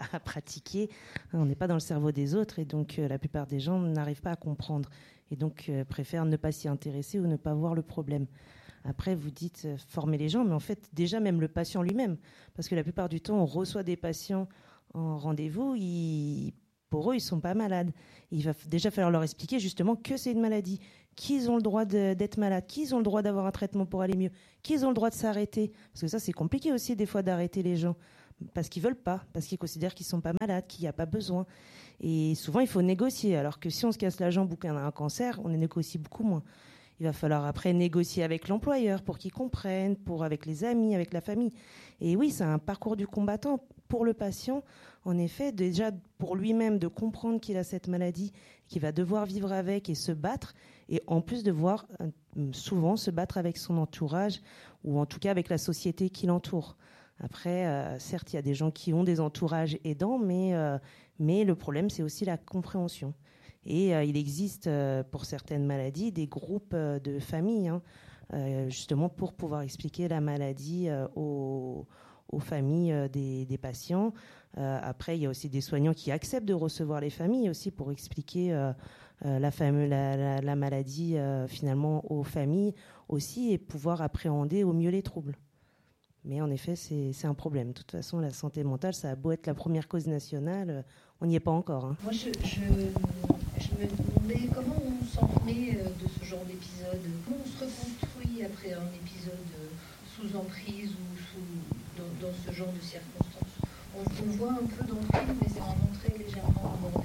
à pratiquer. On n'est pas dans le cerveau des autres et donc euh, la plupart des gens n'arrivent pas à comprendre et donc euh, préfèrent ne pas s'y intéresser ou ne pas voir le problème. Après, vous dites euh, former les gens, mais en fait, déjà même le patient lui-même, parce que la plupart du temps, on reçoit des patients en rendez-vous, ils, pour eux, ils ne sont pas malades. Il va déjà falloir leur expliquer justement que c'est une maladie, qu'ils ont le droit de, d'être malades, qu'ils ont le droit d'avoir un traitement pour aller mieux, qu'ils ont le droit de s'arrêter. Parce que ça, c'est compliqué aussi des fois d'arrêter les gens, parce qu'ils ne veulent pas, parce qu'ils considèrent qu'ils ne sont pas malades, qu'il n'y a pas besoin. Et souvent, il faut négocier, alors que si on se casse la jambe ou qu'on a un cancer, on négocie beaucoup moins. Il va falloir après négocier avec l'employeur pour qu'il comprenne, pour avec les amis, avec la famille. Et oui, c'est un parcours du combattant pour le patient. En effet, déjà pour lui-même de comprendre qu'il a cette maladie, qu'il va devoir vivre avec et se battre, et en plus devoir euh, souvent se battre avec son entourage, ou en tout cas avec la société qui l'entoure. Après, euh, certes, il y a des gens qui ont des entourages aidants, mais, euh, mais le problème, c'est aussi la compréhension. Et euh, il existe, euh, pour certaines maladies, des groupes euh, de familles, hein, euh, justement pour pouvoir expliquer la maladie euh, aux, aux familles euh, des, des patients. Euh, après, il y a aussi des soignants qui acceptent de recevoir les familles aussi pour expliquer euh, euh, la, fame, la, la, la maladie euh, finalement aux familles aussi et pouvoir appréhender au mieux les troubles. Mais en effet, c'est, c'est un problème. De toute façon, la santé mentale, ça a beau être la première cause nationale, on n'y est pas encore. Hein. Moi, je, je, je me demandais comment on s'en remet de ce genre d'épisode. Comment on se reconstruit après un épisode sous emprise ou sous, dans, dans ce genre de circonstances. On, on voit un peu dans le film, mais c'est vraiment très légèrement abordé.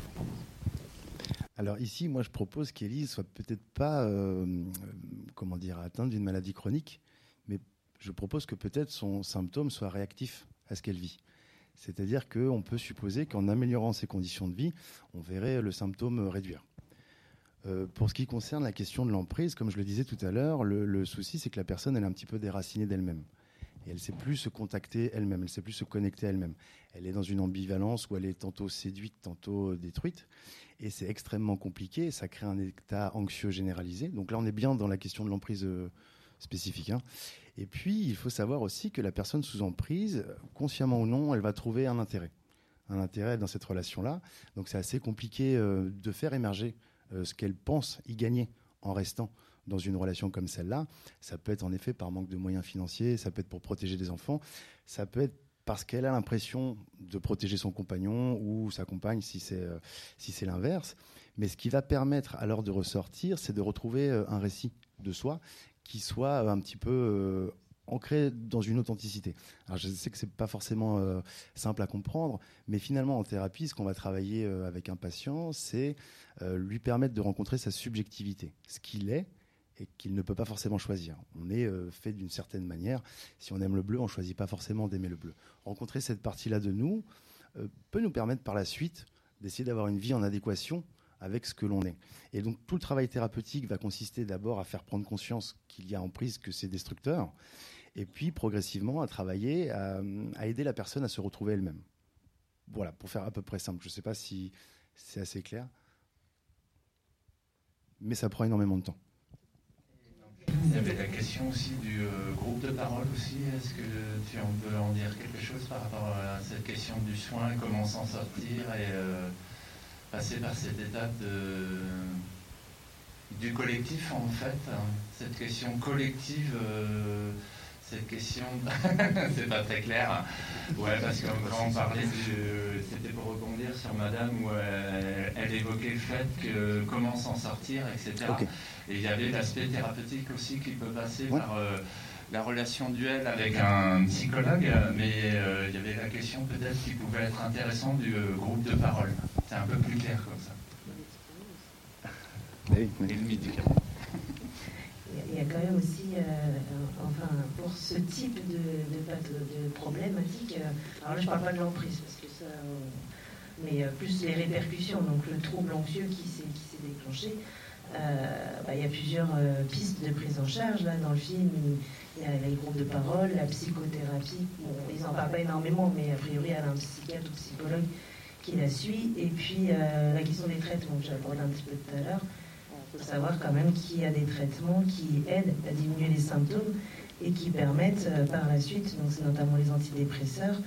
Alors ici, moi, je propose qu'Élise soit peut-être pas, euh, comment dire, atteinte d'une maladie chronique, mais je propose que peut-être son symptôme soit réactif à ce qu'elle vit. C'est-à-dire qu'on peut supposer qu'en améliorant ses conditions de vie, on verrait le symptôme réduire. Euh, pour ce qui concerne la question de l'emprise, comme je le disais tout à l'heure, le, le souci, c'est que la personne elle est un petit peu déracinée d'elle-même. Et elle ne sait plus se contacter elle-même, elle ne sait plus se connecter elle-même. Elle est dans une ambivalence où elle est tantôt séduite, tantôt détruite. Et c'est extrêmement compliqué, ça crée un état anxieux généralisé. Donc là, on est bien dans la question de l'emprise euh, spécifique. Hein. Et puis, il faut savoir aussi que la personne sous emprise, consciemment ou non, elle va trouver un intérêt. Un intérêt dans cette relation-là. Donc, c'est assez compliqué euh, de faire émerger euh, ce qu'elle pense y gagner en restant dans une relation comme celle-là. Ça peut être en effet par manque de moyens financiers, ça peut être pour protéger des enfants, ça peut être parce qu'elle a l'impression de protéger son compagnon ou sa compagne si c'est, euh, si c'est l'inverse. Mais ce qui va permettre alors de ressortir, c'est de retrouver euh, un récit de soi qui soit un petit peu euh, ancré dans une authenticité. Alors je sais que c'est pas forcément euh, simple à comprendre, mais finalement en thérapie, ce qu'on va travailler euh, avec un patient, c'est euh, lui permettre de rencontrer sa subjectivité, ce qu'il est et qu'il ne peut pas forcément choisir. On est euh, fait d'une certaine manière. Si on aime le bleu, on ne choisit pas forcément d'aimer le bleu. Rencontrer cette partie-là de nous euh, peut nous permettre par la suite d'essayer d'avoir une vie en adéquation avec ce que l'on est. Et donc tout le travail thérapeutique va consister d'abord à faire prendre conscience qu'il y a emprise, que c'est destructeur, et puis progressivement à travailler, à, à aider la personne à se retrouver elle-même. Voilà, pour faire à peu près simple. Je ne sais pas si c'est assez clair, mais ça prend énormément de temps. Il y avait la question aussi du euh, groupe de parole aussi. Est-ce que tu en peux en dire quelque chose par rapport à cette question du soin, comment s'en sortir et euh, passer par cette étape de, du collectif en fait, hein, cette question collective, euh, cette question, c'est pas très clair, ouais parce que quand on parlait du, c'était pour rebondir sur Madame où elle, elle évoquait le fait que comment s'en sortir, et cetera. Okay. Et il y avait l'aspect thérapeutique aussi qui peut passer ouais. par euh, la relation duel avec un psychologue, mais euh, il y avait la question peut-être qui pouvait être intéressante du euh, groupe de parole. C'est un peu plus clair comme ça. Oui, oui. Et le mythe du Il y a quand même aussi, euh, enfin, pour ce type de, de, de problématique, euh, alors là je ne parle pas de l'emprise, parce que ça, euh, mais euh, plus les répercussions, donc le trouble anxieux qui s'est, qui s'est déclenché. Euh, bah, il y a plusieurs euh, pistes de prise en charge. Là, dans le film, il y a les groupes de parole, la psychothérapie. Bon, ils n'en parlent pas énormément, mais a priori, elle a un psychiatre ou psychologue qui la suit. Et puis, euh, la question des traitements, que j'ai abordé un petit peu tout à l'heure. Il faut savoir quand même qu'il y a des traitements qui aident à diminuer les symptômes et qui permettent euh, par la suite, donc c'est notamment les antidépresseurs,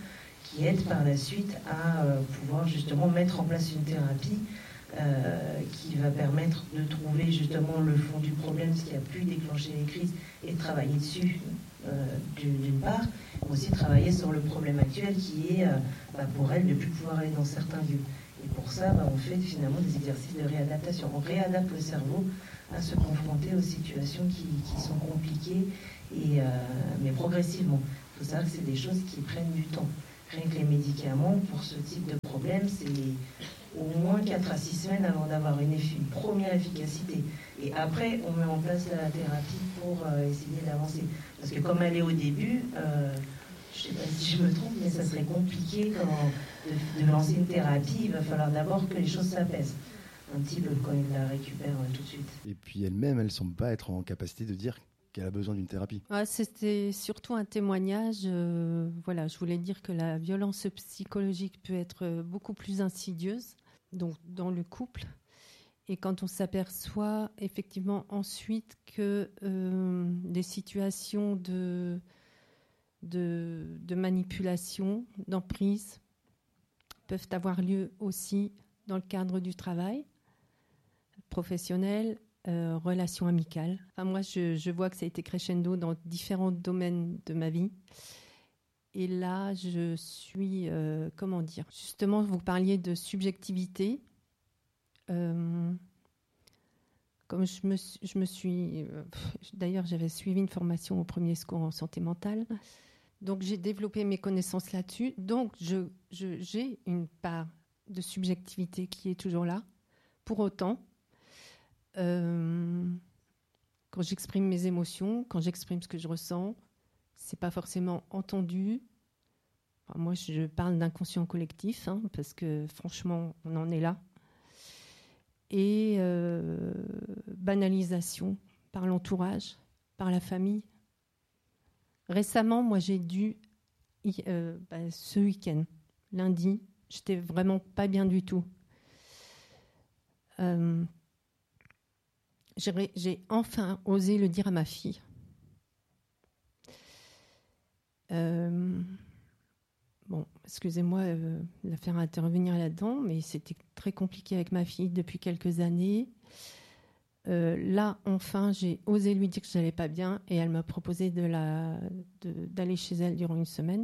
qui aide par la suite à euh, pouvoir justement mettre en place une thérapie euh, qui va permettre de trouver justement le fond du problème, ce qui a pu déclencher les crises, et de travailler dessus euh, d'une part, mais aussi travailler sur le problème actuel qui est euh, bah, pour elle de ne plus pouvoir aller dans certains lieux. Et pour ça, bah, on fait finalement des exercices de réadaptation. On réadapte le cerveau à se confronter aux situations qui, qui sont compliquées, et, euh, mais progressivement. Il faut savoir que c'est des choses qui prennent du temps. Rien que les médicaments, pour ce type de problème, c'est au moins quatre à six semaines avant d'avoir une, une première efficacité. Et après, on met en place la thérapie pour euh, essayer d'avancer. Parce que comme elle est au début, euh, je ne sais pas si je me trompe, mais ça serait compliqué quand, de, de lancer une thérapie. Il va falloir d'abord que les choses s'apaisent un petit peu quand il la récupère euh, tout de suite. Et puis elle-même, elle ne semble pas être en capacité de dire qu'elle a besoin d'une thérapie. Ouais, c'était surtout un témoignage. Euh, voilà, je voulais dire que la violence psychologique peut être beaucoup plus insidieuse, donc dans le couple. Et quand on s'aperçoit effectivement ensuite que euh, des situations de, de, de manipulation, d'emprise, peuvent avoir lieu aussi dans le cadre du travail professionnel, euh, relations amicales. Enfin, moi, je, je vois que ça a été crescendo dans différents domaines de ma vie. Et là, je suis, euh, comment dire, justement, vous parliez de subjectivité. Euh, comme je me, je me suis... Euh, d'ailleurs, j'avais suivi une formation au premier secours en santé mentale. Donc, j'ai développé mes connaissances là-dessus. Donc, je, je, j'ai une part de subjectivité qui est toujours là. Pour autant, euh, quand j'exprime mes émotions, quand j'exprime ce que je ressens, c'est pas forcément entendu. Enfin, moi, je parle d'inconscient collectif, hein, parce que franchement, on en est là. Et euh, banalisation par l'entourage, par la famille. Récemment, moi, j'ai dû, euh, bah, ce week-end, lundi, j'étais vraiment pas bien du tout. Euh, j'ai, j'ai enfin osé le dire à ma fille. Euh, bon, excusez-moi euh, de la faire intervenir là-dedans, mais c'était très compliqué avec ma fille depuis quelques années. Euh, là, enfin, j'ai osé lui dire que je n'allais pas bien, et elle m'a proposé de la, de, d'aller chez elle durant une semaine.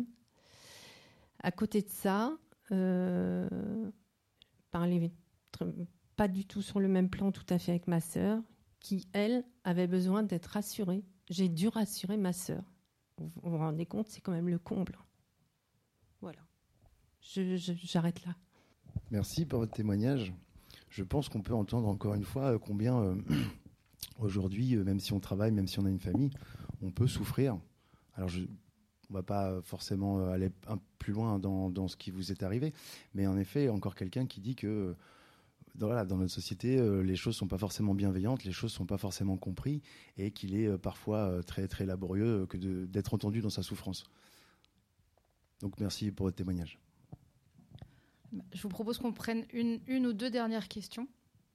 À côté de ça, euh, parler pas du tout sur le même plan tout à fait avec ma sœur, qui, elle, avait besoin d'être rassurée. J'ai dû rassurer ma sœur. Vous vous rendez compte, c'est quand même le comble. Voilà. Je, je, j'arrête là. Merci pour votre témoignage. Je pense qu'on peut entendre encore une fois combien euh, aujourd'hui, euh, même si on travaille, même si on a une famille, on peut souffrir. Alors, je, on ne va pas forcément aller un, plus loin dans, dans ce qui vous est arrivé, mais en effet, encore quelqu'un qui dit que dans, voilà, dans notre société, euh, les choses ne sont pas forcément bienveillantes, les choses ne sont pas forcément comprises, et qu'il est euh, parfois euh, très, très laborieux que de, d'être entendu dans sa souffrance. Donc, merci pour votre témoignage. Je vous propose qu'on prenne une, une ou deux dernières questions.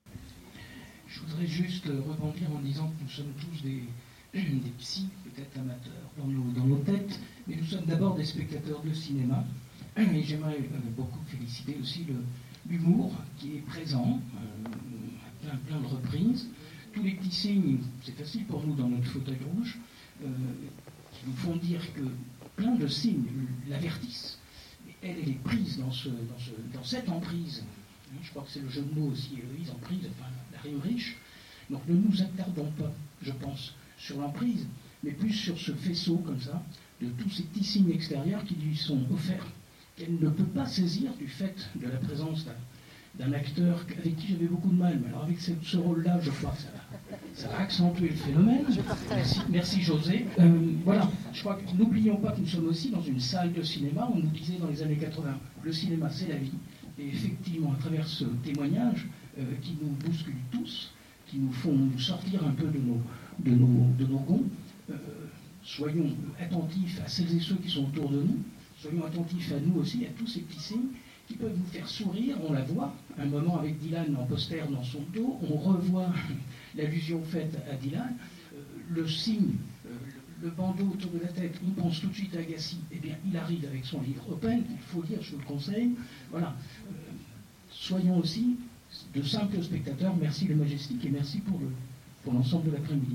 Je voudrais juste rebondir en disant que nous sommes tous des, des psys, peut-être amateurs, dans nos, dans nos têtes, mais nous sommes d'abord des spectateurs de cinéma. Et j'aimerais beaucoup féliciter aussi le, l'humour qui est présent, euh, à plein, plein de reprises. Tous les petits signes, c'est facile pour nous dans notre fauteuil rouge, euh, qui nous font dire que plein de signes l'avertissent. Elle, elle est prise dans, ce, dans, ce, dans cette emprise. Je crois que c'est le jeu de mots aussi, Héloïse, emprise, enfin, la rime riche. Donc ne nous attardons pas, je pense, sur l'emprise, mais plus sur ce faisceau, comme ça, de tous ces petits signes extérieurs qui lui sont offerts, qu'elle ne peut pas saisir du fait de la présence d'un, d'un acteur avec qui j'avais beaucoup de mal. Mais alors avec ce, ce rôle-là, je crois que ça va, ça va accentuer le phénomène. Merci, merci José. Euh, voilà, je crois que n'oublions pas que nous sommes aussi dans une salle de cinéma. On nous disait dans les années quatre-vingts, le cinéma c'est la vie. Et effectivement, à travers ce témoignage euh, qui nous bouscule tous, qui nous font nous sortir un peu de nos, de nos, de nos gonds, euh, soyons attentifs à celles et ceux qui sont autour de nous, soyons attentifs à nous aussi, à tous ces petits signes qui peuvent nous faire sourire. On la voit, un moment avec Dylan en poster dans son dos, on revoit l'allusion faite à Dylan, euh, le signe, euh, le bandeau autour de la tête, il pense tout de suite à Agassi, eh bien, il arrive avec son livre Open, qu'il faut lire, je vous le conseille. Voilà. Euh, soyons aussi de simples spectateurs. Merci le Majestic et merci pour, le, pour l'ensemble de l'après-midi.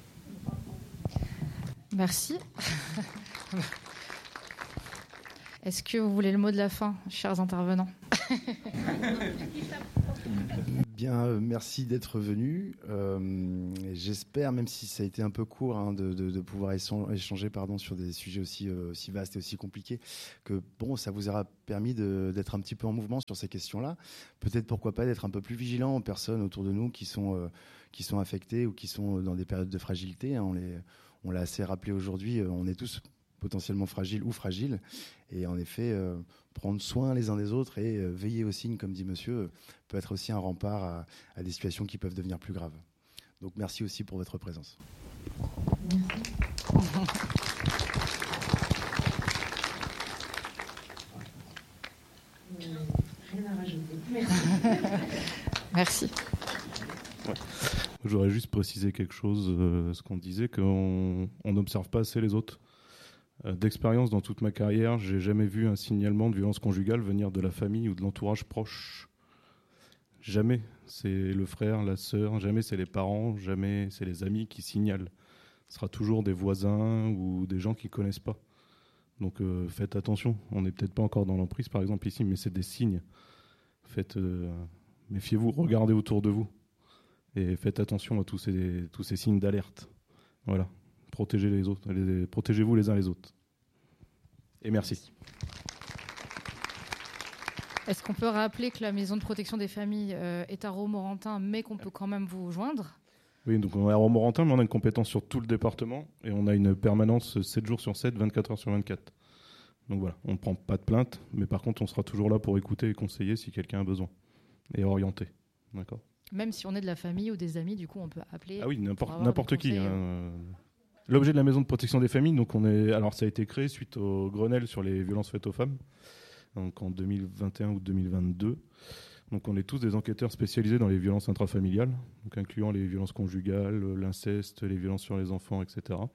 Merci. Est-ce que vous voulez le mot de la fin, chers intervenants? Bien, euh, merci d'être venu. Euh, j'espère, même si ça a été un peu court, hein, de, de, de pouvoir échanger pardon, sur des sujets aussi, euh, aussi vastes et aussi compliqués, que bon, ça vous aura permis de, d'être un petit peu en mouvement sur ces questions-là. Peut-être, pourquoi pas, d'être un peu plus vigilant aux personnes autour de nous qui sont, euh, qui sont affectées ou qui sont dans des périodes de fragilité. Hein. On, les, on l'a assez rappelé aujourd'hui, euh, on est tous potentiellement fragiles ou fragiles. Et en effet, euh, prendre soin les uns des autres et euh, veiller aux signes, comme dit monsieur, euh, peut être aussi un rempart à, à des situations qui peuvent devenir plus graves. Donc merci aussi pour votre présence. Rien à rajouter. Merci. Merci. Ouais. J'aurais juste précisé quelque chose, euh, ce qu'on disait, qu'on n'observe pas assez les autres. D'expérience dans toute ma carrière, j'ai jamais vu un signalement de violence conjugale venir de la famille ou de l'entourage proche. Jamais c'est le frère, la sœur, jamais c'est les parents, jamais c'est les amis qui signalent. Ce sera toujours des voisins ou des gens qui connaissent pas. Donc euh, faites attention. On n'est peut-être pas encore dans l'emprise par exemple ici, mais c'est des signes. Faites, euh, méfiez-vous, regardez autour de vous et faites attention à tous ces, tous ces signes d'alerte. Voilà. Protégez les autres, les, protégez-vous les uns les autres. Et merci. Est-ce qu'on peut rappeler que la maison de protection des familles euh, est à Romorantin, mais qu'on peut quand même vous joindre? Oui, donc on est à Romorantin, mais on a une compétence sur tout le département et on a une permanence sept jours sur sept, vingt-quatre heures sur vingt-quatre. Donc voilà, on ne prend pas de plainte, mais par contre, on sera toujours là pour écouter et conseiller si quelqu'un a besoin et orienter. D'accord. Même si on est de la famille ou des amis, du coup, on peut appeler. Ah oui, n'importe, n'importe qui. Hein. L'objet de la maison de protection des familles, donc on est, alors ça a été créé suite au Grenelle sur les violences faites aux femmes, donc en deux mille vingt et un ou deux mille vingt-deux. Donc on est tous des enquêteurs spécialisés dans les violences intrafamiliales, donc incluant les violences conjugales, l'inceste, les violences sur les enfants, et cetera.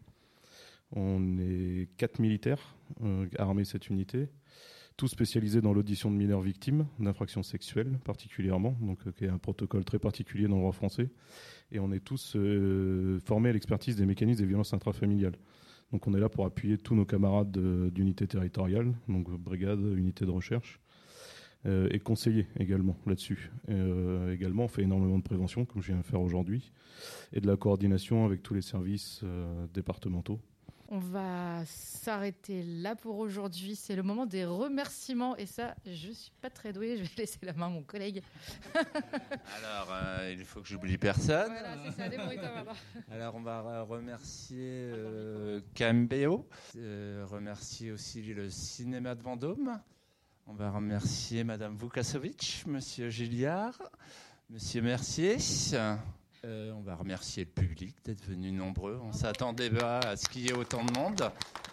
On est quatre militaires euh, armés cette unité, tous spécialisés dans l'audition de mineurs victimes d'infractions sexuelles particulièrement, donc euh, qui est un protocole très particulier dans le droit français. Et on est tous euh, formés à l'expertise des mécanismes des violences intrafamiliales. Donc on est là pour appuyer tous nos camarades de, d'unités territoriales, donc brigade, unité de recherche, euh, et conseiller également là-dessus. Euh, également, on fait énormément de prévention, comme je viens de faire aujourd'hui, et de la coordination avec tous les services euh, départementaux. On va s'arrêter là pour aujourd'hui. C'est le moment des remerciements. Et ça, je ne suis pas très douée. Je vais laisser la main à mon collègue. Alors, euh, il faut que j'oublie personne. Voilà, c'est ça, débrouille-toi maintenant. Alors, on va remercier euh, Cambéo. Euh, remercier aussi le cinéma de Vendôme. On va remercier Madame Vukasovic, Monsieur Gilliard, Monsieur Mercier. Euh, on va remercier le public d'être venu nombreux. On ne s'attendait pas à ce qu'il y ait autant de monde.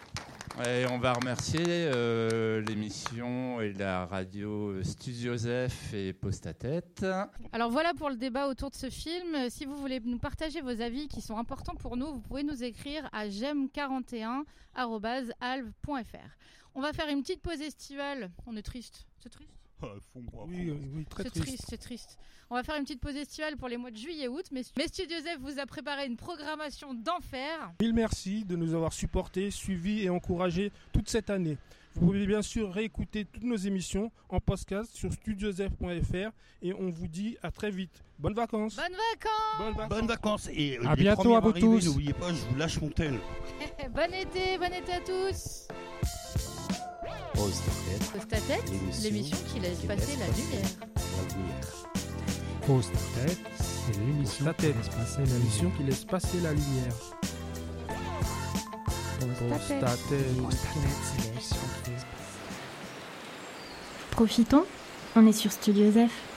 Et on va remercier euh, l'émission et la radio Studio Zef et Poste à Tête. Alors voilà pour le débat autour de ce film. Si vous voulez nous partager vos avis qui sont importants pour nous, vous pouvez nous écrire à gem quarante et un arobase alve point f r. On va faire une petite pause estivale. On est triste. C'est triste ? Oui, oui, très c'est triste. triste, c'est triste. On va faire une petite pause estivale pour les mois de juillet et août, mais, mais Studio Zef vous a préparé une programmation d'enfer. Mille merci de nous avoir supportés, suivis et encouragés toute cette année. Vous pouvez bien sûr réécouter toutes nos émissions en podcast sur studio zef point f r et on vous dit à très vite. Bonnes vacances. Bonnes vacances. Bonnes vacances. Bonnes vacances. Et à les bientôt à vous arrivés, tous. N'oubliez pas, je vous lâche mon tel. Bon été, bon été à tous. Poste à tête. Poste à tête, l'émission, l'émission qui laisse passer la lumière. La lumière. Poste à tête, c'est l'émission qui laisse passer la l'émission qui laisse passer la lumière. Poste à tête. Profitons, on est sur Studio Zef.